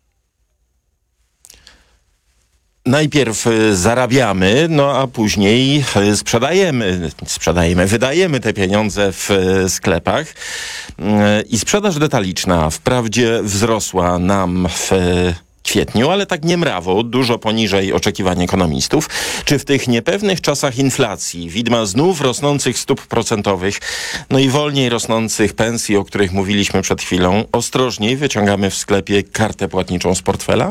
Speaker 15: Najpierw zarabiamy, no a później sprzedajemy, sprzedajemy, wydajemy te pieniądze w sklepach. I sprzedaż detaliczna wprawdzie wzrosła nam w kwietniu, ale tak nie mrawo, dużo poniżej oczekiwań ekonomistów. Czy w tych niepewnych czasach inflacji, widma znów rosnących stóp procentowych, no i wolniej rosnących pensji, o których mówiliśmy przed chwilą, ostrożniej wyciągamy w sklepie kartę płatniczą z portfela?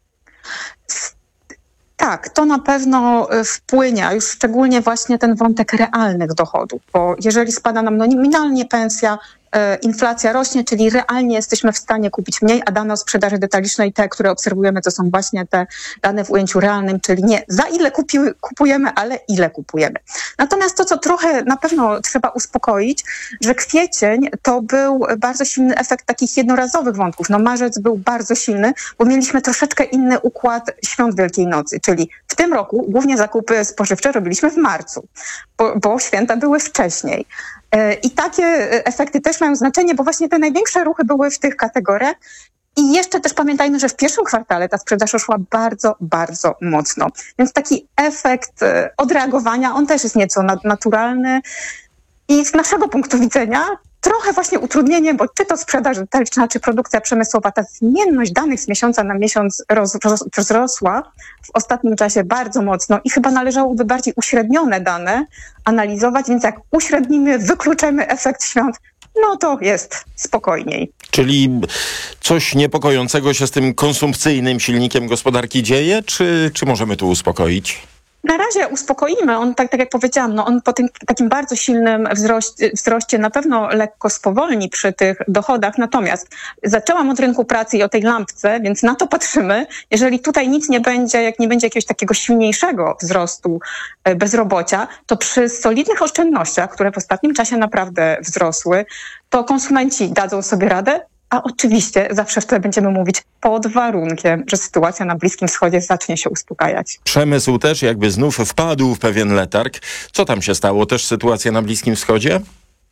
Speaker 6: Tak, to na pewno wpłynie, a już szczególnie właśnie ten wątek realnych dochodów, bo jeżeli spada nam nominalnie pensja, e, inflacja rośnie, czyli realnie jesteśmy w stanie kupić mniej, a dane o sprzedaży detalicznej, te, które obserwujemy, to są właśnie te dane w ujęciu realnym, czyli nie za ile kupi, kupujemy, ale ile kupujemy. Natomiast to, co trochę na pewno trzeba uspokoić, że kwiecień to był bardzo silny efekt takich jednorazowych wątków. No marzec był bardzo silny, bo mieliśmy troszeczkę inny układ świąt Wielkiej Nocy, czyli w tym roku głównie zakupy spożywcze robiliśmy w marcu, bo, bo święta były wcześniej. I takie efekty też mają znaczenie, bo właśnie te największe ruchy były w tych kategoriach. I jeszcze też pamiętajmy, że w pierwszym kwartale ta sprzedaż szła bardzo, bardzo mocno. Więc taki efekt odreagowania, on też jest nieco naturalny. I z naszego punktu widzenia trochę właśnie utrudnieniem, bo czy to sprzedaż detaliczna, czy produkcja przemysłowa, ta zmienność danych z miesiąca na miesiąc roz, roz, wzrosła w ostatnim czasie bardzo mocno i chyba należałoby bardziej uśrednione dane analizować, więc jak uśrednimy, wykluczymy efekt świąt, no to jest spokojniej.
Speaker 15: Czyli coś niepokojącego się z tym konsumpcyjnym silnikiem gospodarki dzieje, czy, czy możemy tu uspokoić?
Speaker 6: Na razie uspokoimy. On, tak, tak jak powiedziałam, no on po tym takim bardzo silnym wzroście, wzroście na pewno lekko spowolni przy tych dochodach. Natomiast zaczęłam od rynku pracy i o tej lampce, więc na to patrzymy. Jeżeli tutaj nic nie będzie, jak nie będzie jakiegoś takiego silniejszego wzrostu bezrobocia, to przy solidnych oszczędnościach, które w ostatnim czasie naprawdę wzrosły, to konsumenci dadzą sobie radę. A oczywiście zawsze wtedy będziemy mówić pod warunkiem, że sytuacja na Bliskim Wschodzie zacznie się uspokajać.
Speaker 15: Przemysł też jakby znów wpadł w pewien letarg. Co tam się stało? Też sytuacja na Bliskim Wschodzie?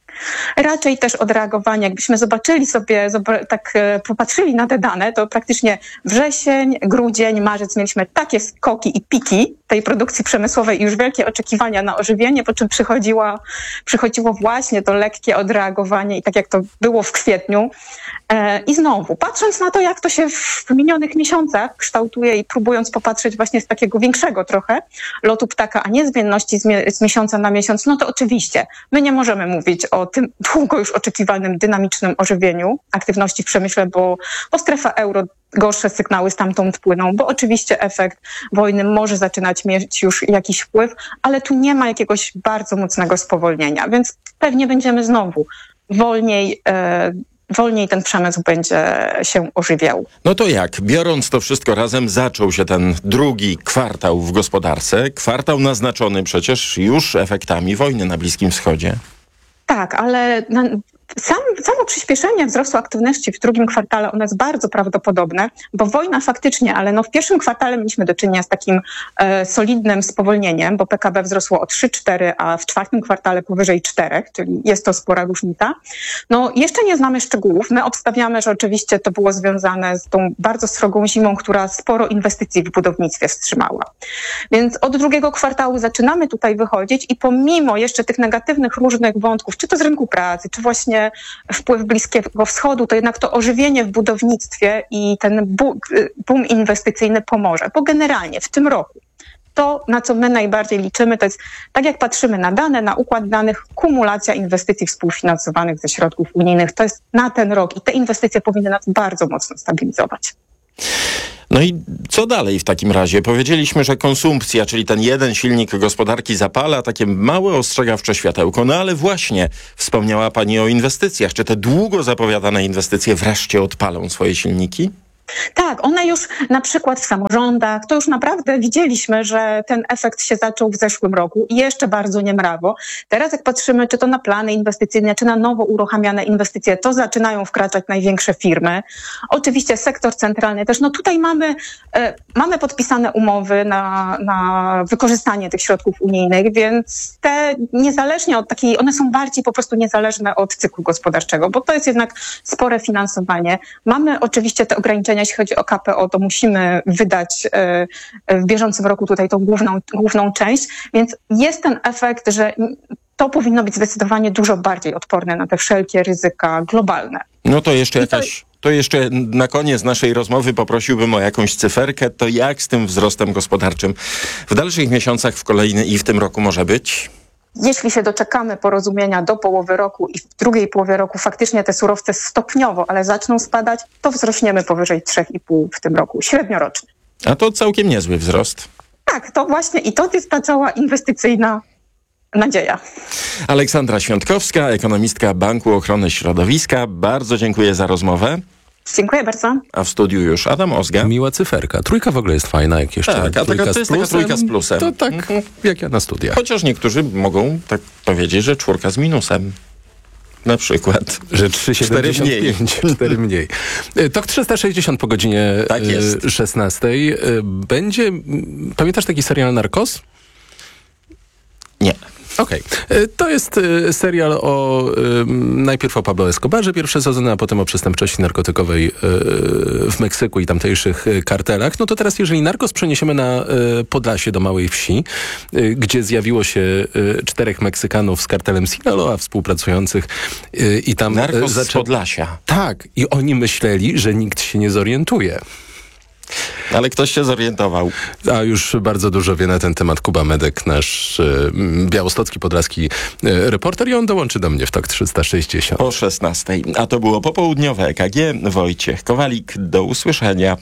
Speaker 6: Raczej też odreagowanie. Jakbyśmy zobaczyli sobie, tak popatrzyli na te dane, to praktycznie wrzesień, grudzień, marzec mieliśmy takie skoki i piki tej produkcji przemysłowej i już wielkie oczekiwania na ożywienie, po czym przychodziła, przychodziło właśnie to lekkie odreagowanie i tak jak to było w kwietniu. I znowu, patrząc na to, jak to się w minionych miesiącach kształtuje i próbując popatrzeć właśnie z takiego większego trochę lotu ptaka, a nie zmienności z, mi- z miesiąca na miesiąc, no to oczywiście my nie możemy mówić o tym długo już oczekiwanym dynamicznym ożywieniu aktywności w przemyśle, bo, bo strefa euro gorsze sygnały stamtąd płyną, bo oczywiście efekt wojny może zaczynać mieć już jakiś wpływ, ale tu nie ma jakiegoś bardzo mocnego spowolnienia, więc pewnie będziemy znowu wolniej e, wolniej ten przemysł będzie się ożywiał.
Speaker 15: No to jak? Biorąc to wszystko razem, zaczął się ten drugi kwartał w gospodarce. Kwartał naznaczony przecież już efektami wojny na Bliskim Wschodzie.
Speaker 6: Tak, ale na, sam, samo przyspieszenie wzrostu aktywności w drugim kwartale, ono jest bardzo prawdopodobne, bo wojna faktycznie, ale no w pierwszym kwartale mieliśmy do czynienia z takim e, solidnym spowolnieniem, bo P K B wzrosło o trzy cztery, a w czwartym kwartale powyżej cztery, czyli jest to spora różnica. No jeszcze nie znamy szczegółów. My obstawiamy, że oczywiście to było związane z tą bardzo srogą zimą, która sporo inwestycji w budownictwie wstrzymała. Więc od drugiego kwartału zaczynamy tutaj wychodzić i pomimo jeszcze tych negatywnych różnych wątków, czy to z rynku pracy, czy właśnie wpływ Bliskiego Wschodu, to jednak to ożywienie w budownictwie i ten boom inwestycyjny pomoże, bo generalnie w tym roku to, na co my najbardziej liczymy, to jest, tak jak patrzymy na dane, na układ danych, kumulacja inwestycji współfinansowanych ze środków unijnych. To jest na ten rok i te inwestycje powinny nas bardzo mocno stabilizować.
Speaker 15: No i co dalej w takim razie? Powiedzieliśmy, że konsumpcja, czyli ten jeden silnik gospodarki zapala, takie małe ostrzegawcze światełko. No ale właśnie wspomniała pani o inwestycjach. Czy te długo zapowiadane inwestycje wreszcie odpalą swoje silniki?
Speaker 6: Tak, one już na przykład w samorządach, to już naprawdę widzieliśmy, że ten efekt się zaczął w zeszłym roku i jeszcze bardzo niemrawo. Teraz jak patrzymy, czy to na plany inwestycyjne, czy na nowo uruchamiane inwestycje, to zaczynają wkraczać największe firmy. Oczywiście sektor centralny też. No tutaj mamy, e, mamy podpisane umowy na, na wykorzystanie tych środków unijnych, więc te niezależnie od takiej, one są bardziej po prostu niezależne od cyklu gospodarczego, bo to jest jednak spore finansowanie. Mamy oczywiście te ograniczenia, jeśli chodzi o K P O, to musimy wydać w bieżącym roku tutaj tą główną, główną część, więc jest ten efekt, że to powinno być zdecydowanie dużo bardziej odporne na te wszelkie ryzyka globalne.
Speaker 15: No to jeszcze jakaś... To jeszcze na koniec naszej rozmowy poprosiłbym o jakąś cyferkę. To jak z tym wzrostem gospodarczym w dalszych miesiącach w kolejny i w tym roku może być?
Speaker 6: Jeśli się doczekamy porozumienia do połowy roku i w drugiej połowie roku faktycznie te surowce stopniowo, ale zaczną spadać, to wzrośniemy powyżej trzy i pół w tym roku, średniorocznie.
Speaker 15: A to całkiem niezły wzrost.
Speaker 6: Tak, to właśnie i to jest ta cała inwestycyjna nadzieja.
Speaker 15: Aleksandra Świątkowska, ekonomistka Banku Ochrony Środowiska. Bardzo dziękuję za rozmowę.
Speaker 6: Dziękuję bardzo.
Speaker 15: A w studiu już Adam Ozga.
Speaker 1: Miła cyferka. Trójka w ogóle jest fajna, jak jeszcze
Speaker 15: tak, a
Speaker 1: trójka
Speaker 15: taka, to
Speaker 1: z
Speaker 15: jest
Speaker 1: plusem,
Speaker 15: taka trójka z plusem.
Speaker 1: To tak
Speaker 15: mhm.
Speaker 1: jak ja na studiach.
Speaker 15: Chociaż niektórzy mogą tak powiedzieć, że czwórka z minusem. Na przykład.
Speaker 1: Że trzy siedemdziesiąt pięć. cztery mniej. Tok trzysta sześćdziesiąt po godzinie tak jest. szesnastej. Będzie... Pamiętasz taki serial Narcos?
Speaker 15: Nie.
Speaker 1: Okej. Okay. To jest y, serial o y, najpierw o Pablo Escobarze, pierwsze sezony, a potem o przestępczości narkotykowej y, w Meksyku i tamtejszych y, kartelach. No to teraz, jeżeli Narcos przeniesiemy na y, Podlasie do małej wsi, y, gdzie zjawiło się y, czterech Meksykanów z kartelem Sinaloa współpracujących y, i tam...
Speaker 15: Narcos
Speaker 1: y, zaczę...
Speaker 15: z Podlasia.
Speaker 1: Tak. I oni myśleli, że nikt się nie zorientuje.
Speaker 15: Ale ktoś się zorientował.
Speaker 1: A już bardzo dużo wie na ten temat Kuba Medek, nasz y, białostocki, podlaski y, reporter i on dołączy do mnie w Tok trzysta sześćdziesiąt.
Speaker 15: O szesnastej. A to było popołudniowe E K G. Wojciech Kowalik. Do usłyszenia.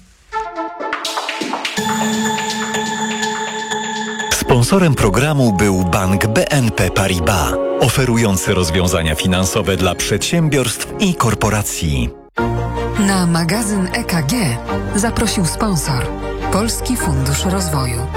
Speaker 27: Sponsorem programu był Bank B N P Paribas, oferujący rozwiązania finansowe dla przedsiębiorstw i korporacji.
Speaker 28: Na magazyn E K G zaprosił sponsor Polski Fundusz Rozwoju.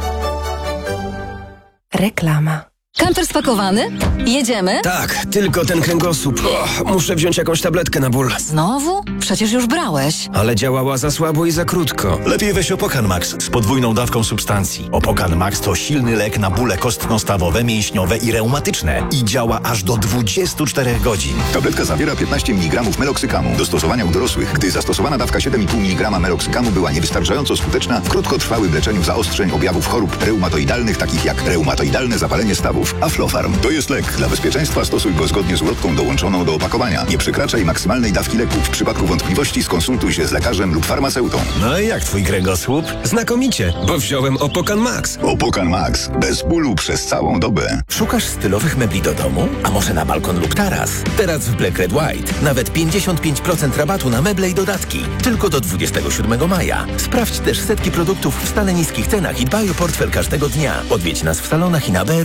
Speaker 24: Reklama. Kamper spakowany? Jedziemy?
Speaker 3: Tak, tylko ten kręgosłup. Oh, muszę wziąć jakąś tabletkę na ból.
Speaker 24: Znowu? Przecież już brałeś.
Speaker 3: Ale działała za słabo i za krótko.
Speaker 23: Lepiej weź Opokan Max z podwójną dawką substancji. Opokan Max to silny lek na bóle kostno-stawowe, mięśniowe i reumatyczne. I działa aż do dwudziestu czterech godzin.
Speaker 7: Tabletka zawiera piętnaście miligramów meloksykamu. Do stosowania u dorosłych. Gdy zastosowana dawka siedem i pół miligrama meloksykamu była niewystarczająco skuteczna w krótkotrwałym leczeniu zaostrzeń objawów chorób reumatoidalnych, takich jak reumatoidalne zapalenie stawów. Aflofarm to jest lek. Dla bezpieczeństwa stosuj go zgodnie z ulotką dołączoną do opakowania. Nie przekraczaj maksymalnej dawki leku. W przypadku wątpliwości skonsultuj się z lekarzem lub farmaceutą.
Speaker 23: No i jak twój kręgosłup?
Speaker 3: Znakomicie, bo wziąłem Opokan Max.
Speaker 7: Opokan Max. Bez bólu przez całą dobę.
Speaker 23: Szukasz stylowych mebli do domu? A może na balkon lub taras? Teraz w Black Red White nawet pięćdziesiąt pięć procent rabatu na meble i dodatki. Tylko do dwudziestego siódmego maja. Sprawdź też setki produktów w stale niskich cenach i dbaj o portfel każdego dnia. Odwiedź nas w salonach i na b r w kropka p l.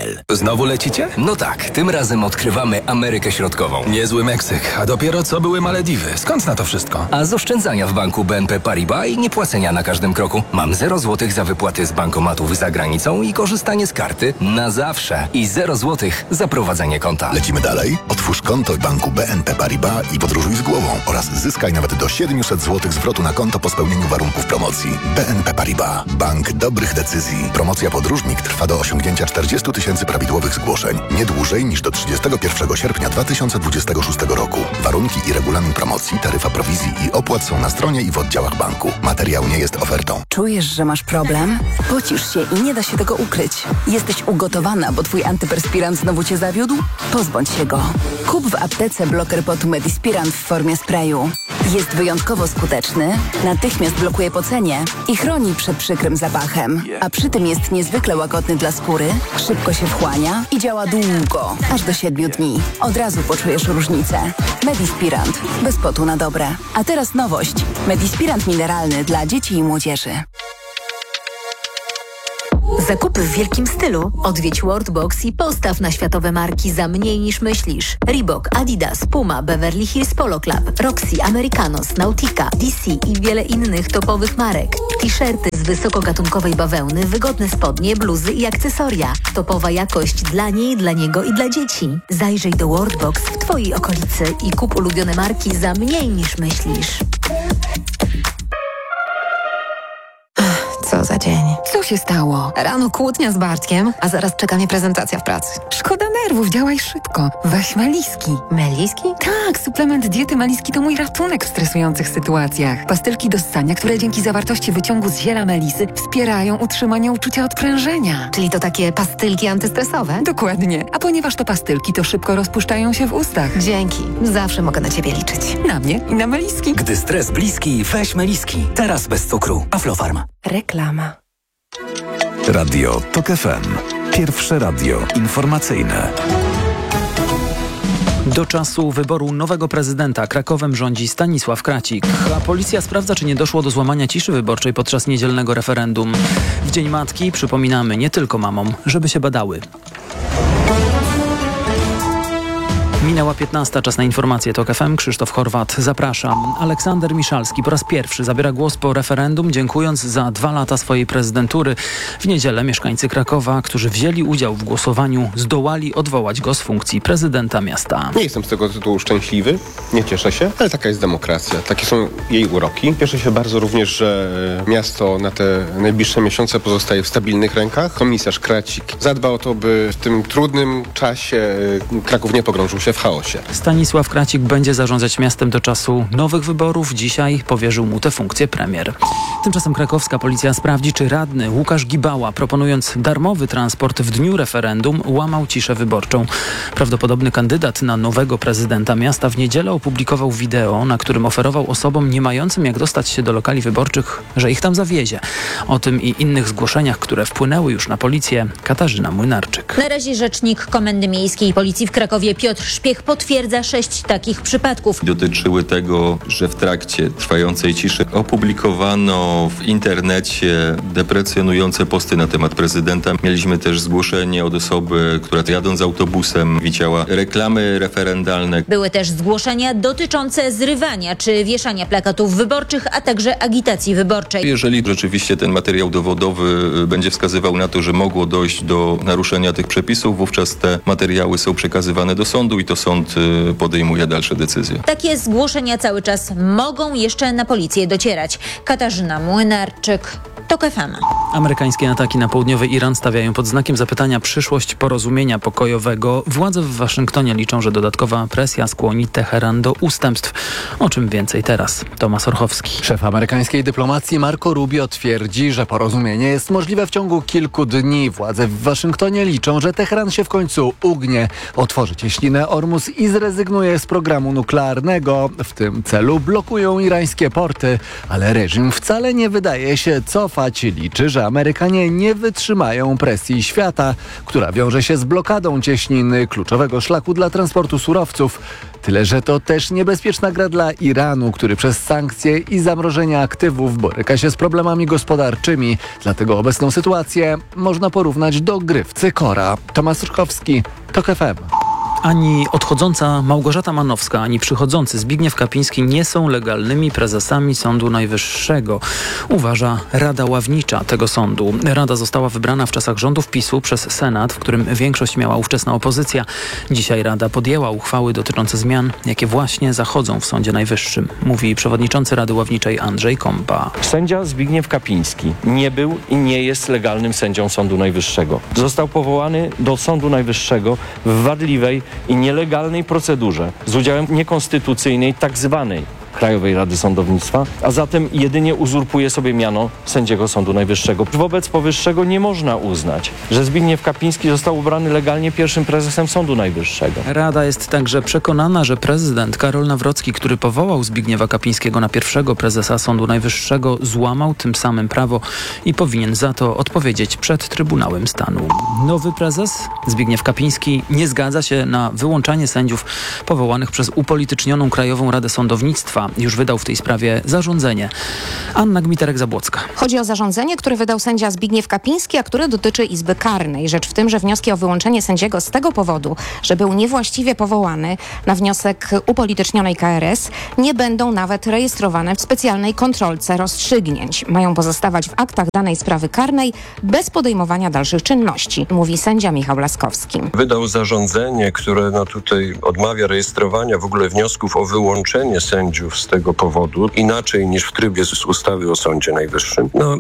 Speaker 9: l. Znowu lecicie? No tak, tym razem odkrywamy Amerykę Środkową. Niezły Meksyk, a dopiero co były Malediwy. Skąd na to wszystko? A z oszczędzania w banku B N P Paribas i niepłacenia na każdym kroku. Mam zero złotych za wypłaty z bankomatów za granicą i korzystanie z karty na zawsze. I zero złotych za prowadzenie konta.
Speaker 7: Lecimy dalej? Otwórz konto w banku B N P Paribas i podróżuj z głową oraz zyskaj nawet do siedemset złotych zwrotu na konto po spełnieniu warunków promocji. B N P Paribas. Bank dobrych decyzji. Promocja podróżnik trwa do osiągnięcia czterdziestu tysięcy prawidłowych zgłoszeń. Nie dłużej niż do trzydziestego pierwszego sierpnia dwa tysiące dwudziestego szóstego roku. Warunki i regulamin promocji, taryfa prowizji i opłat są na stronie i w oddziałach banku. Materiał nie jest ofertą.
Speaker 10: Czujesz, że masz problem? Pocisz się i nie da się tego ukryć. Jesteś ugotowana, bo twój antyperspirant znowu cię zawiódł? Pozbądź się go. Kup w aptece bloker potu Medispirant w formie sprayu. Jest wyjątkowo skuteczny, natychmiast blokuje pocenie i chroni przed przykrym zapachem. A przy tym jest niezwykle łagodny dla skóry, szybko się wchłania i działa długo, aż do siedmiu dni. Od razu poczujesz różnicę. Medispirant. Bez potu na dobre. A teraz nowość. Medispirant mineralny dla dzieci i młodzieży.
Speaker 11: Zakupy w wielkim stylu. Odwiedź Worldbox i postaw na światowe marki za mniej niż myślisz. Reebok, Adidas, Puma, Beverly Hills Polo Club, Roxy, Americanos, Nautica, D C i wiele innych topowych marek. T-shirty z wysokogatunkowej bawełny, wygodne spodnie, bluzy i akcesoria. Topowa jakość dla niej, dla niego i dla dzieci. Zajrzyj do Worldbox w twojej okolicy i kup ulubione marki za mniej niż myślisz.
Speaker 28: Co za dzień. Co się stało? Rano kłótnia z Bartkiem, a zaraz czeka mnie prezentacja w pracy. Szkoda nerwów, działaj szybko. Weź Meliski. Meliski? Tak, suplement diety Meliski to mój ratunek w stresujących sytuacjach. Pastylki do ssania, które dzięki zawartości wyciągu z ziela melisy wspierają utrzymanie uczucia odprężenia. Czyli to takie pastylki antystresowe? Dokładnie. A ponieważ to pastylki, to szybko rozpuszczają się w ustach. Dzięki. Zawsze mogę na ciebie liczyć. Na mnie i na Meliski.
Speaker 23: Gdy stres bliski, weź Meliski. Teraz bez cukru. Aflofarm.
Speaker 28: Reklama.
Speaker 4: Radio TOK F M. Pierwsze radio informacyjne.
Speaker 12: Do czasu wyboru nowego prezydenta Krakowem rządzi Stanisław Kracik, a policja sprawdza, czy nie doszło do złamania ciszy wyborczej podczas niedzielnego referendum. W Dzień Matki przypominamy nie tylko mamom, żeby się badały. Minęła piętnasta, czas na informacje TOK F M. Krzysztof Horwat, zapraszam. Aleksander Miszalski po raz pierwszy zabiera głos po referendum, dziękując za dwa lata swojej prezydentury. W niedzielę mieszkańcy Krakowa, którzy wzięli udział w głosowaniu, zdołali odwołać go z funkcji prezydenta miasta.
Speaker 13: Nie jestem z tego tytułu szczęśliwy, nie cieszę się, ale taka jest demokracja, takie są jej uroki. Cieszę się bardzo również, że miasto na te najbliższe miesiące pozostaje w stabilnych rękach. Komisarz Kracik zadba o to, by w tym trudnym czasie Kraków nie pogrążył się w chaosie.
Speaker 12: Stanisław Kracik będzie zarządzać miastem do czasu nowych wyborów. Dzisiaj powierzył mu tę funkcję premier. Tymczasem krakowska policja sprawdzi, czy radny Łukasz Gibała, proponując darmowy transport w dniu referendum, łamał ciszę wyborczą. Prawdopodobny kandydat na nowego prezydenta miasta w niedzielę opublikował wideo, na którym oferował osobom nie mającym jak dostać się do lokali wyborczych, że ich tam zawiezie. O tym i innych zgłoszeniach, które wpłynęły już na policję, Katarzyna Młynarczyk.
Speaker 14: Na razie rzecznik Komendy Miejskiej Policji w Krakowie Piotr Szpiech potwierdza sześć takich przypadków.
Speaker 17: Dotyczyły tego, że w trakcie trwającej ciszy opublikowano w internecie deprecjonujące posty na temat prezydenta. Mieliśmy też zgłoszenie od osoby, która jadąc autobusem widziała reklamy referendalne.
Speaker 14: Były też zgłoszenia dotyczące zrywania czy wieszania plakatów wyborczych, a także agitacji wyborczej.
Speaker 17: Jeżeli rzeczywiście ten materiał dowodowy będzie wskazywał na to, że mogło dojść do naruszenia tych przepisów, wówczas te materiały są przekazywane do sądu i to sąd podejmuje dalsze decyzje.
Speaker 14: Takie zgłoszenia cały czas mogą jeszcze na policję docierać. Katarzyna Młynarczyk, TOK F M.
Speaker 12: Amerykańskie ataki na południowy Iran stawiają pod znakiem zapytania przyszłość porozumienia pokojowego. Władze w Waszyngtonie liczą, że dodatkowa presja skłoni Teheran do ustępstw. O czym więcej teraz? Tomasz Orchowski.
Speaker 18: Szef amerykańskiej dyplomacji Marco Rubio twierdzi, że porozumienie jest możliwe w ciągu kilku dni. Władze w Waszyngtonie liczą, że Teheran się w końcu ugnie, otworzy cieśninę Ormus i zrezygnuje z programu nuklearnego. W tym celu blokują irańskie porty, ale reżim wcale nie wydaje się cofać. Liczy, że że Amerykanie nie wytrzymają presji świata, która wiąże się z blokadą cieśniny, kluczowego szlaku dla transportu surowców. Tyle, że to też niebezpieczna gra dla Iranu, który przez sankcje i zamrożenie aktywów boryka się z problemami gospodarczymi. Dlatego obecną sytuację można porównać do gry w cykora. Tomasz Ruchowski, TOK F M.
Speaker 12: Ani odchodząca Małgorzata Manowska, ani przychodzący Zbigniew Kapiński nie są legalnymi prezesami Sądu Najwyższego, uważa Rada Ławnicza tego sądu. Rada została wybrana w czasach rządów PiSu przez Senat, w którym większość miała ówczesna opozycja. Dzisiaj Rada podjęła uchwały dotyczące zmian, jakie właśnie zachodzą w Sądzie Najwyższym, mówi przewodniczący Rady Ławniczej Andrzej Kompa.
Speaker 2: Sędzia Zbigniew Kapiński nie był i nie jest legalnym sędzią Sądu Najwyższego. Został powołany do Sądu Najwyższego w wadliwej i nielegalnej procedurze z udziałem niekonstytucyjnej tak zwanej Krajowej Rady Sądownictwa, a zatem jedynie uzurpuje sobie miano sędziego Sądu Najwyższego. Wobec powyższego nie można uznać, że Zbigniew Kapiński został ubrany legalnie pierwszym prezesem Sądu Najwyższego.
Speaker 12: Rada jest także przekonana, że prezydent Karol Nawrocki, który powołał Zbigniewa Kapińskiego na pierwszego prezesa Sądu Najwyższego, złamał tym samym prawo i powinien za to odpowiedzieć przed Trybunałem Stanu. Nowy prezes, Zbigniew Kapiński, nie zgadza się na wyłączanie sędziów powołanych przez upolitycznioną Krajową Radę Sądownictwa. Już wydał w tej sprawie zarządzenie. Anna Gmiterek-Zabłocka.
Speaker 8: Chodzi o zarządzenie, które wydał sędzia Zbigniew Kapiński, a które dotyczy Izby Karnej. Rzecz w tym, że wnioski o wyłączenie sędziego z tego powodu, że był niewłaściwie powołany na wniosek upolitycznionej K R S, nie będą nawet rejestrowane w specjalnej kontrolce rozstrzygnięć. Mają pozostawać w aktach danej sprawy karnej bez podejmowania dalszych czynności, mówi sędzia Michał Laskowski.
Speaker 16: Wydał zarządzenie, które no tutaj odmawia rejestrowania w ogóle wniosków o wyłączenie sędziów z tego powodu, inaczej niż w trybie z ustawy o Sądzie Najwyższym. No,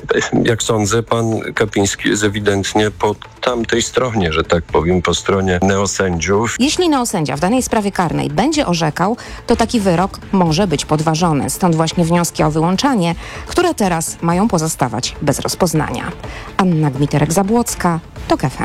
Speaker 16: jak sądzę, pan Kapiński jest ewidentnie po tamtej stronie, że tak powiem, po stronie neosędziów.
Speaker 8: Jeśli neosędzia w danej sprawie karnej będzie orzekał, to taki wyrok może być podważony. Stąd właśnie wnioski o wyłączanie, które teraz mają pozostawać bez rozpoznania. Anna Gmiterek-Zabłocka, TOK F M.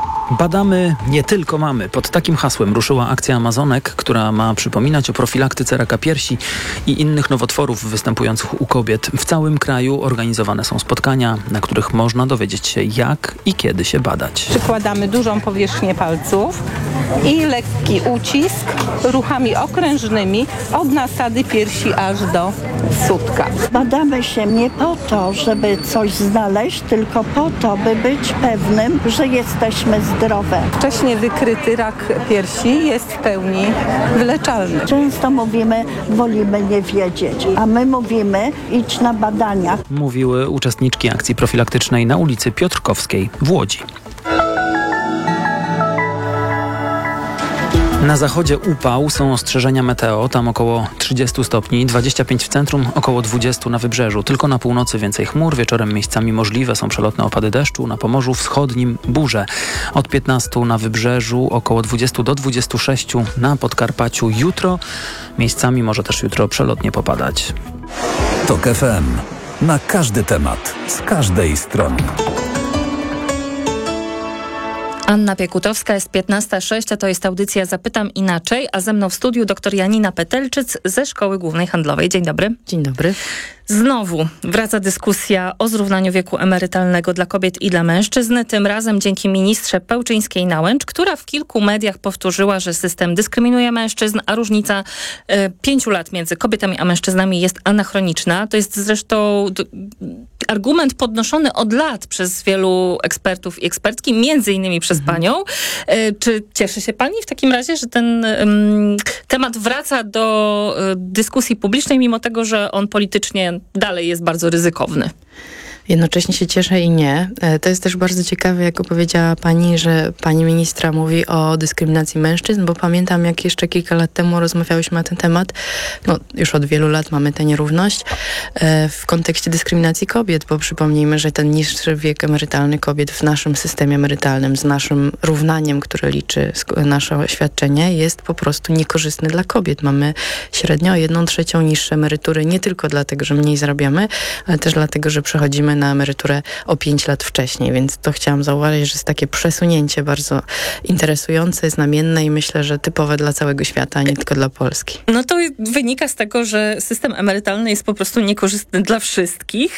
Speaker 12: Badamy, nie tylko mamy. Pod takim hasłem ruszyła akcja Amazonek, która ma przypominać o profilaktyce raka piersi i innych nowotworów występujących u kobiet. W całym kraju organizowane są spotkania, na których można dowiedzieć się, jak i kiedy się badać.
Speaker 19: Przykładamy dużą powierzchnię palców i lekki ucisk ruchami okrężnymi od nasady piersi aż do sutka.
Speaker 20: Badamy się nie po to, żeby coś znaleźć, tylko po to, by być pewnym, że jesteśmy zdrowe.
Speaker 19: Wcześniej wykryty rak piersi jest w pełni wyleczalny.
Speaker 20: Często mówimy, wolimy nie wiedzieć, a my mówimy, idź na badania.
Speaker 12: Mówiły uczestniczki akcji profilaktycznej na ulicy Piotrkowskiej w Łodzi. Na zachodzie upał, są ostrzeżenia meteo, tam około trzydzieści stopni, dwadzieścia pięć w centrum, około dwadzieścia na wybrzeżu. Tylko na północy więcej chmur, wieczorem miejscami możliwe są przelotne opady deszczu, na Pomorzu Wschodnim burze. Od piętnastu na wybrzeżu, około dwadzieścia do dwudziestu sześciu na Podkarpaciu jutro. Miejscami może też jutro przelotnie popadać.
Speaker 4: TOK F M. Na każdy temat, z każdej strony.
Speaker 21: Anna Piekutowska, jest piętnasta sześć, a to jest audycja Zapytam Inaczej, a ze mną w studiu dr Janina Petelczyc ze Szkoły Głównej Handlowej. Dzień dobry.
Speaker 22: Dzień dobry.
Speaker 21: Znowu wraca dyskusja o zrównaniu wieku emerytalnego dla kobiet i dla mężczyzn, tym razem dzięki ministrze Pełczyńskiej-Nałęcz, która w kilku mediach powtórzyła, że system dyskryminuje mężczyzn, a różnica e, pięciu lat między kobietami a mężczyznami jest anachroniczna. To jest zresztą d- argument podnoszony od lat przez wielu ekspertów i ekspertki, między innymi przez mhm. panią. E, czy cieszy się pani w takim razie, że ten um, temat wraca do e, dyskusji publicznej, mimo tego, że on politycznie dalej jest bardzo ryzykowny?
Speaker 22: Jednocześnie się cieszę i nie. To jest też bardzo ciekawe, jak opowiedziała pani, że pani ministra mówi o dyskryminacji mężczyzn, bo pamiętam, jak jeszcze kilka lat temu rozmawiałyśmy na ten temat, no już od wielu lat mamy tę nierówność, w kontekście dyskryminacji kobiet, bo przypomnijmy, że ten niższy wiek emerytalny kobiet w naszym systemie emerytalnym, z naszym równaniem, które liczy nasze świadczenie, jest po prostu niekorzystny dla kobiet. Mamy średnio o jedną trzecią niższe emerytury, nie tylko dlatego, że mniej zarabiamy, ale też dlatego, że przechodzimy na emeryturę o pięć lat wcześniej, więc to chciałam zauważyć, że jest takie przesunięcie bardzo interesujące, znamienne i myślę, że typowe dla całego świata, a nie tylko dla Polski.
Speaker 21: No to wynika z tego, że system emerytalny jest po prostu niekorzystny dla wszystkich.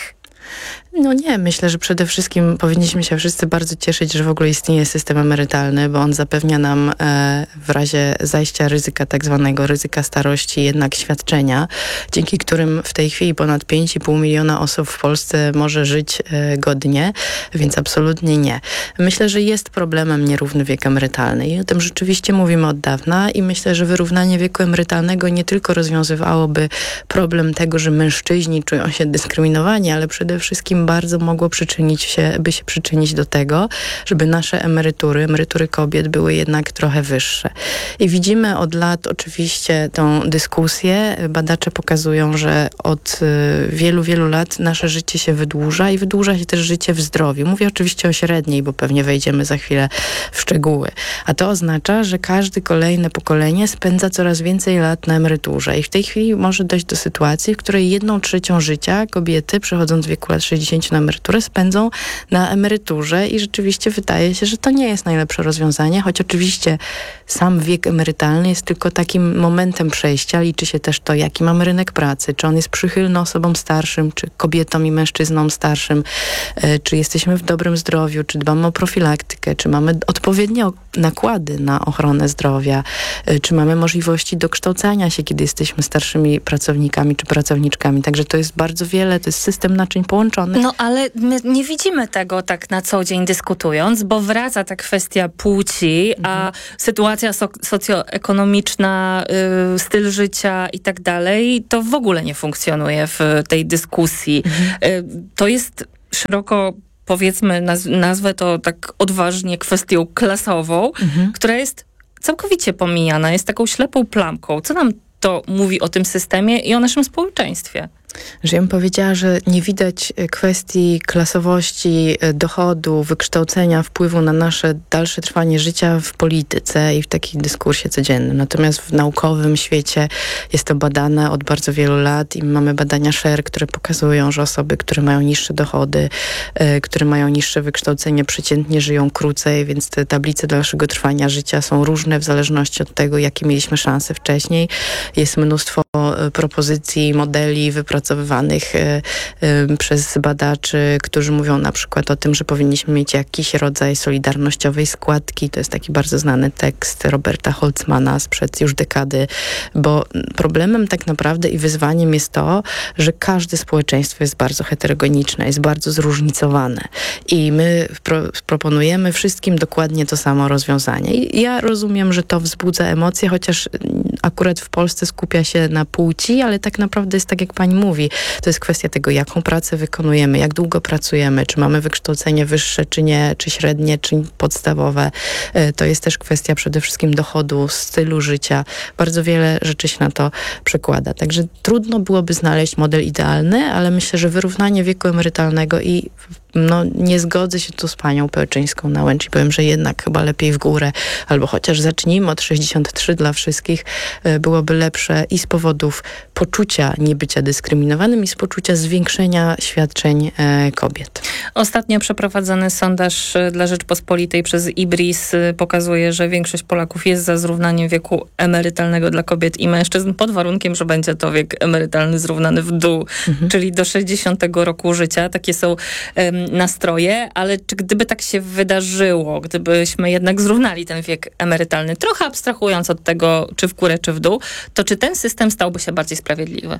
Speaker 22: No nie, myślę, że przede wszystkim powinniśmy się wszyscy bardzo cieszyć, że w ogóle istnieje system emerytalny, bo on zapewnia nam e, w razie zajścia ryzyka, tak zwanego ryzyka starości, jednak świadczenia, dzięki którym w tej chwili ponad pięć i pół miliona osób w Polsce może żyć e, godnie, więc absolutnie nie. Myślę, że jest problemem nierówny wiek emerytalny i o tym rzeczywiście mówimy od dawna i myślę, że wyrównanie wieku emerytalnego nie tylko rozwiązywałoby problem tego, że mężczyźni czują się dyskryminowani, ale przede wszystkim bardzo mogło przyczynić się, by się przyczynić do tego, żeby nasze emerytury, emerytury kobiet były jednak trochę wyższe. I widzimy od lat oczywiście tą dyskusję. Badacze pokazują, że od wielu, wielu lat nasze życie się wydłuża i wydłuża się też życie w zdrowiu. Mówię oczywiście o średniej, bo pewnie wejdziemy za chwilę w szczegóły. A to oznacza, że każde kolejne pokolenie spędza coraz więcej lat na emeryturze. I w tej chwili może dojść do sytuacji, w której jedną trzecią życia kobiety, przechodząc w wieku lat sześćdziesięciu na emeryturę, spędzą na emeryturze i rzeczywiście wydaje się, że to nie jest najlepsze rozwiązanie, choć oczywiście sam wiek emerytalny jest tylko takim momentem przejścia. Liczy się też to, jaki mamy rynek pracy, czy on jest przychylny osobom starszym, czy kobietom i mężczyznom starszym, czy jesteśmy w dobrym zdrowiu, czy dbamy o profilaktykę, czy mamy odpowiednie nakłady na ochronę zdrowia, czy mamy możliwości dokształcania się, kiedy jesteśmy starszymi pracownikami czy pracowniczkami. Także to jest bardzo wiele, to jest system naczyń połączonych.
Speaker 21: No ale my nie widzimy tego tak na co dzień dyskutując, bo wraca ta kwestia płci, mhm. a sytuacja so- socjoekonomiczna, y, styl życia i tak dalej, to w ogóle nie funkcjonuje w tej dyskusji. Mhm. Y, to jest szeroko, powiedzmy, naz- nazwę to tak odważnie, kwestią klasową, mhm. która jest całkowicie pomijana, jest taką ślepą plamką. Co nam to mówi o tym systemie i o naszym społeczeństwie?
Speaker 22: Że ja bym powiedziała, że nie widać kwestii klasowości, dochodu, wykształcenia, wpływu na nasze dalsze trwanie życia w polityce i w takim dyskursie codziennym. Natomiast w naukowym świecie jest to badane od bardzo wielu lat i mamy badania SHER, które pokazują, że osoby, które mają niższe dochody, y, które mają niższe wykształcenie, przeciętnie żyją krócej, więc te tablice dalszego trwania życia są różne w zależności od tego, jakie mieliśmy szanse wcześniej. Jest mnóstwo y, propozycji, modeli wypracowanych wypracowywanych y, y, przez badaczy, którzy mówią na przykład o tym, że powinniśmy mieć jakiś rodzaj solidarnościowej składki. To jest taki bardzo znany tekst Roberta Holzmana sprzed już dekady, bo problemem tak naprawdę i wyzwaniem jest to, że każde społeczeństwo jest bardzo heterogeniczne, jest bardzo zróżnicowane i my pro, proponujemy wszystkim dokładnie to samo rozwiązanie. I ja rozumiem, że to wzbudza emocje, chociaż akurat w Polsce skupia się na płci, ale tak naprawdę jest tak, jak pani mówi. To jest kwestia tego, jaką pracę wykonujemy, jak długo pracujemy, czy mamy wykształcenie wyższe, czy nie, czy średnie, czy podstawowe. To jest też kwestia przede wszystkim dochodu, stylu życia. Bardzo wiele rzeczy się na to przekłada. Także trudno byłoby znaleźć model idealny, ale myślę, że wyrównanie wieku emerytalnego i no, nie zgodzę się tu z panią Pełczyńską na Łęcz i powiem, że jednak chyba lepiej w górę, albo chociaż zacznijmy od sześćdziesiąt trzy dla wszystkich, byłoby lepsze i z powodów poczucia niebycia dyskryminowanym i z poczucia zwiększenia świadczeń e, kobiet.
Speaker 21: Ostatnio przeprowadzony sondaż dla Rzeczpospolitej przez IBRIS pokazuje, że większość Polaków jest za zrównaniem wieku emerytalnego dla kobiet i mężczyzn pod warunkiem, że będzie to wiek emerytalny zrównany w dół, mhm. czyli do sześćdziesiątego roku życia. Takie są um, nastroje, ale czy gdyby tak się wydarzyło, gdybyśmy jednak zrównali ten wiek emerytalny, trochę abstrahując od tego, czy w górę, czy w dół, to czy ten system stałby się bardziej sprawiedliwy?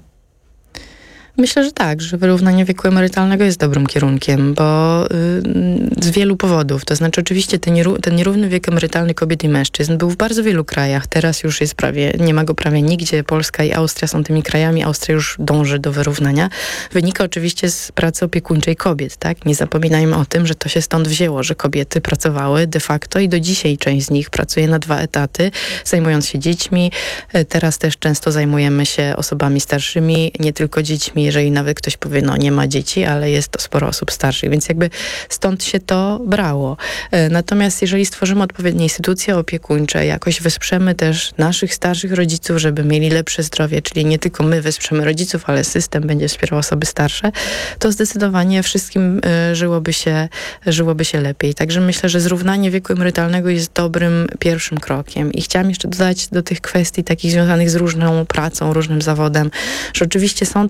Speaker 22: Myślę, że tak, że wyrównanie wieku emerytalnego jest dobrym kierunkiem, bo y, z wielu powodów. To znaczy oczywiście ten, nieró- ten nierówny wiek emerytalny kobiet i mężczyzn był w bardzo wielu krajach. Teraz już jest prawie, nie ma go prawie nigdzie. Polska i Austria są tymi krajami. Austria już dąży do wyrównania. Wynika oczywiście z pracy opiekuńczej kobiet, tak? Nie zapominajmy o tym, że to się stąd wzięło, że kobiety pracowały de facto i do dzisiaj część z nich pracuje na dwa etaty, zajmując się dziećmi. Teraz też często zajmujemy się osobami starszymi, nie tylko dziećmi, jeżeli nawet ktoś powie, no nie ma dzieci, ale jest to sporo osób starszych, więc jakby stąd się to brało. Natomiast jeżeli stworzymy odpowiednie instytucje opiekuńcze, jakoś wesprzemy też naszych starszych rodziców, żeby mieli lepsze zdrowie, czyli nie tylko my wesprzemy rodziców, ale system będzie wspierał osoby starsze, to zdecydowanie wszystkim żyłoby się, żyłoby się lepiej. Także myślę, że zrównanie wieku emerytalnego jest dobrym pierwszym krokiem. I chciałam jeszcze dodać do tych kwestii takich związanych z różną pracą, różnym zawodem, że oczywiście są takie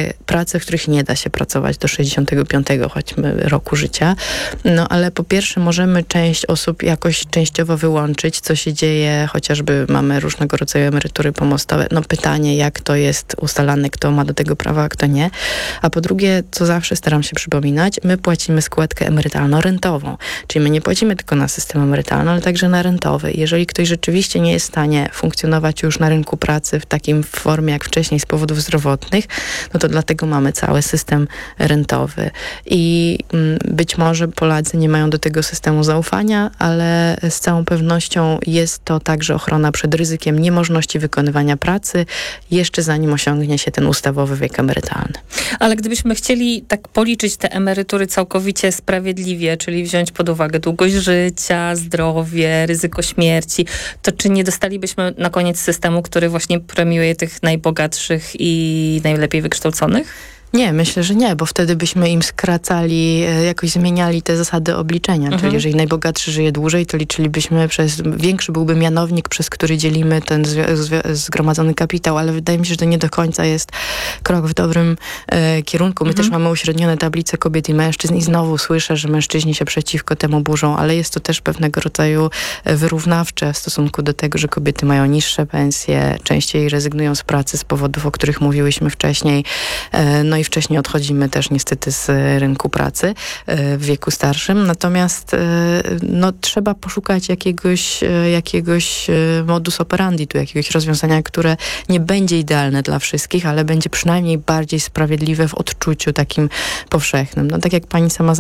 Speaker 22: prace, w których nie da się pracować do sześćdziesiątego piątego choćby roku życia. No ale po pierwsze możemy część osób jakoś częściowo wyłączyć, co się dzieje, chociażby mamy różnego rodzaju emerytury pomostowe. No pytanie, jak to jest ustalane, kto ma do tego prawa, a kto nie. A po drugie, co zawsze staram się przypominać, my płacimy składkę emerytalno-rentową. Czyli my nie płacimy tylko na system emerytalny, ale także na rentowy. Jeżeli ktoś rzeczywiście nie jest w stanie funkcjonować już na rynku pracy w takim formie jak wcześniej z powodów zdrowotnych, no to dlatego mamy cały system rentowy. I mm, być może Polacy nie mają do tego systemu zaufania, ale z całą pewnością jest to także ochrona przed ryzykiem niemożności wykonywania pracy, jeszcze zanim osiągnie się ten ustawowy wiek emerytalny.
Speaker 21: Ale gdybyśmy chcieli tak policzyć te emerytury całkowicie sprawiedliwie, czyli wziąć pod uwagę długość życia, zdrowie, ryzyko śmierci, to czy nie dostalibyśmy na koniec systemu, który właśnie premiuje tych najbogatszych i najlepiej wykształconych?
Speaker 22: Nie, myślę, że nie, bo wtedy byśmy im skracali, jakoś zmieniali te zasady obliczenia. Mhm. Czyli jeżeli najbogatszy żyje dłużej, to liczylibyśmy przez, większy byłby mianownik, przez który dzielimy ten zgromadzony kapitał, ale wydaje mi się, że to nie do końca jest krok w dobrym e, kierunku. My mhm. też mamy uśrednione tablice kobiet i mężczyzn i znowu słyszę, że mężczyźni się przeciwko temu burzą, ale jest to też pewnego rodzaju wyrównawcze w stosunku do tego, że kobiety mają niższe pensje, częściej rezygnują z pracy z powodów, o których mówiłyśmy wcześniej. E, no i wcześniej odchodzimy też niestety z rynku pracy w wieku starszym. Natomiast no, trzeba poszukać jakiegoś, jakiegoś modus operandi, tu jakiegoś rozwiązania, które nie będzie idealne dla wszystkich, ale będzie przynajmniej bardziej sprawiedliwe w odczuciu takim powszechnym. No tak jak pani sama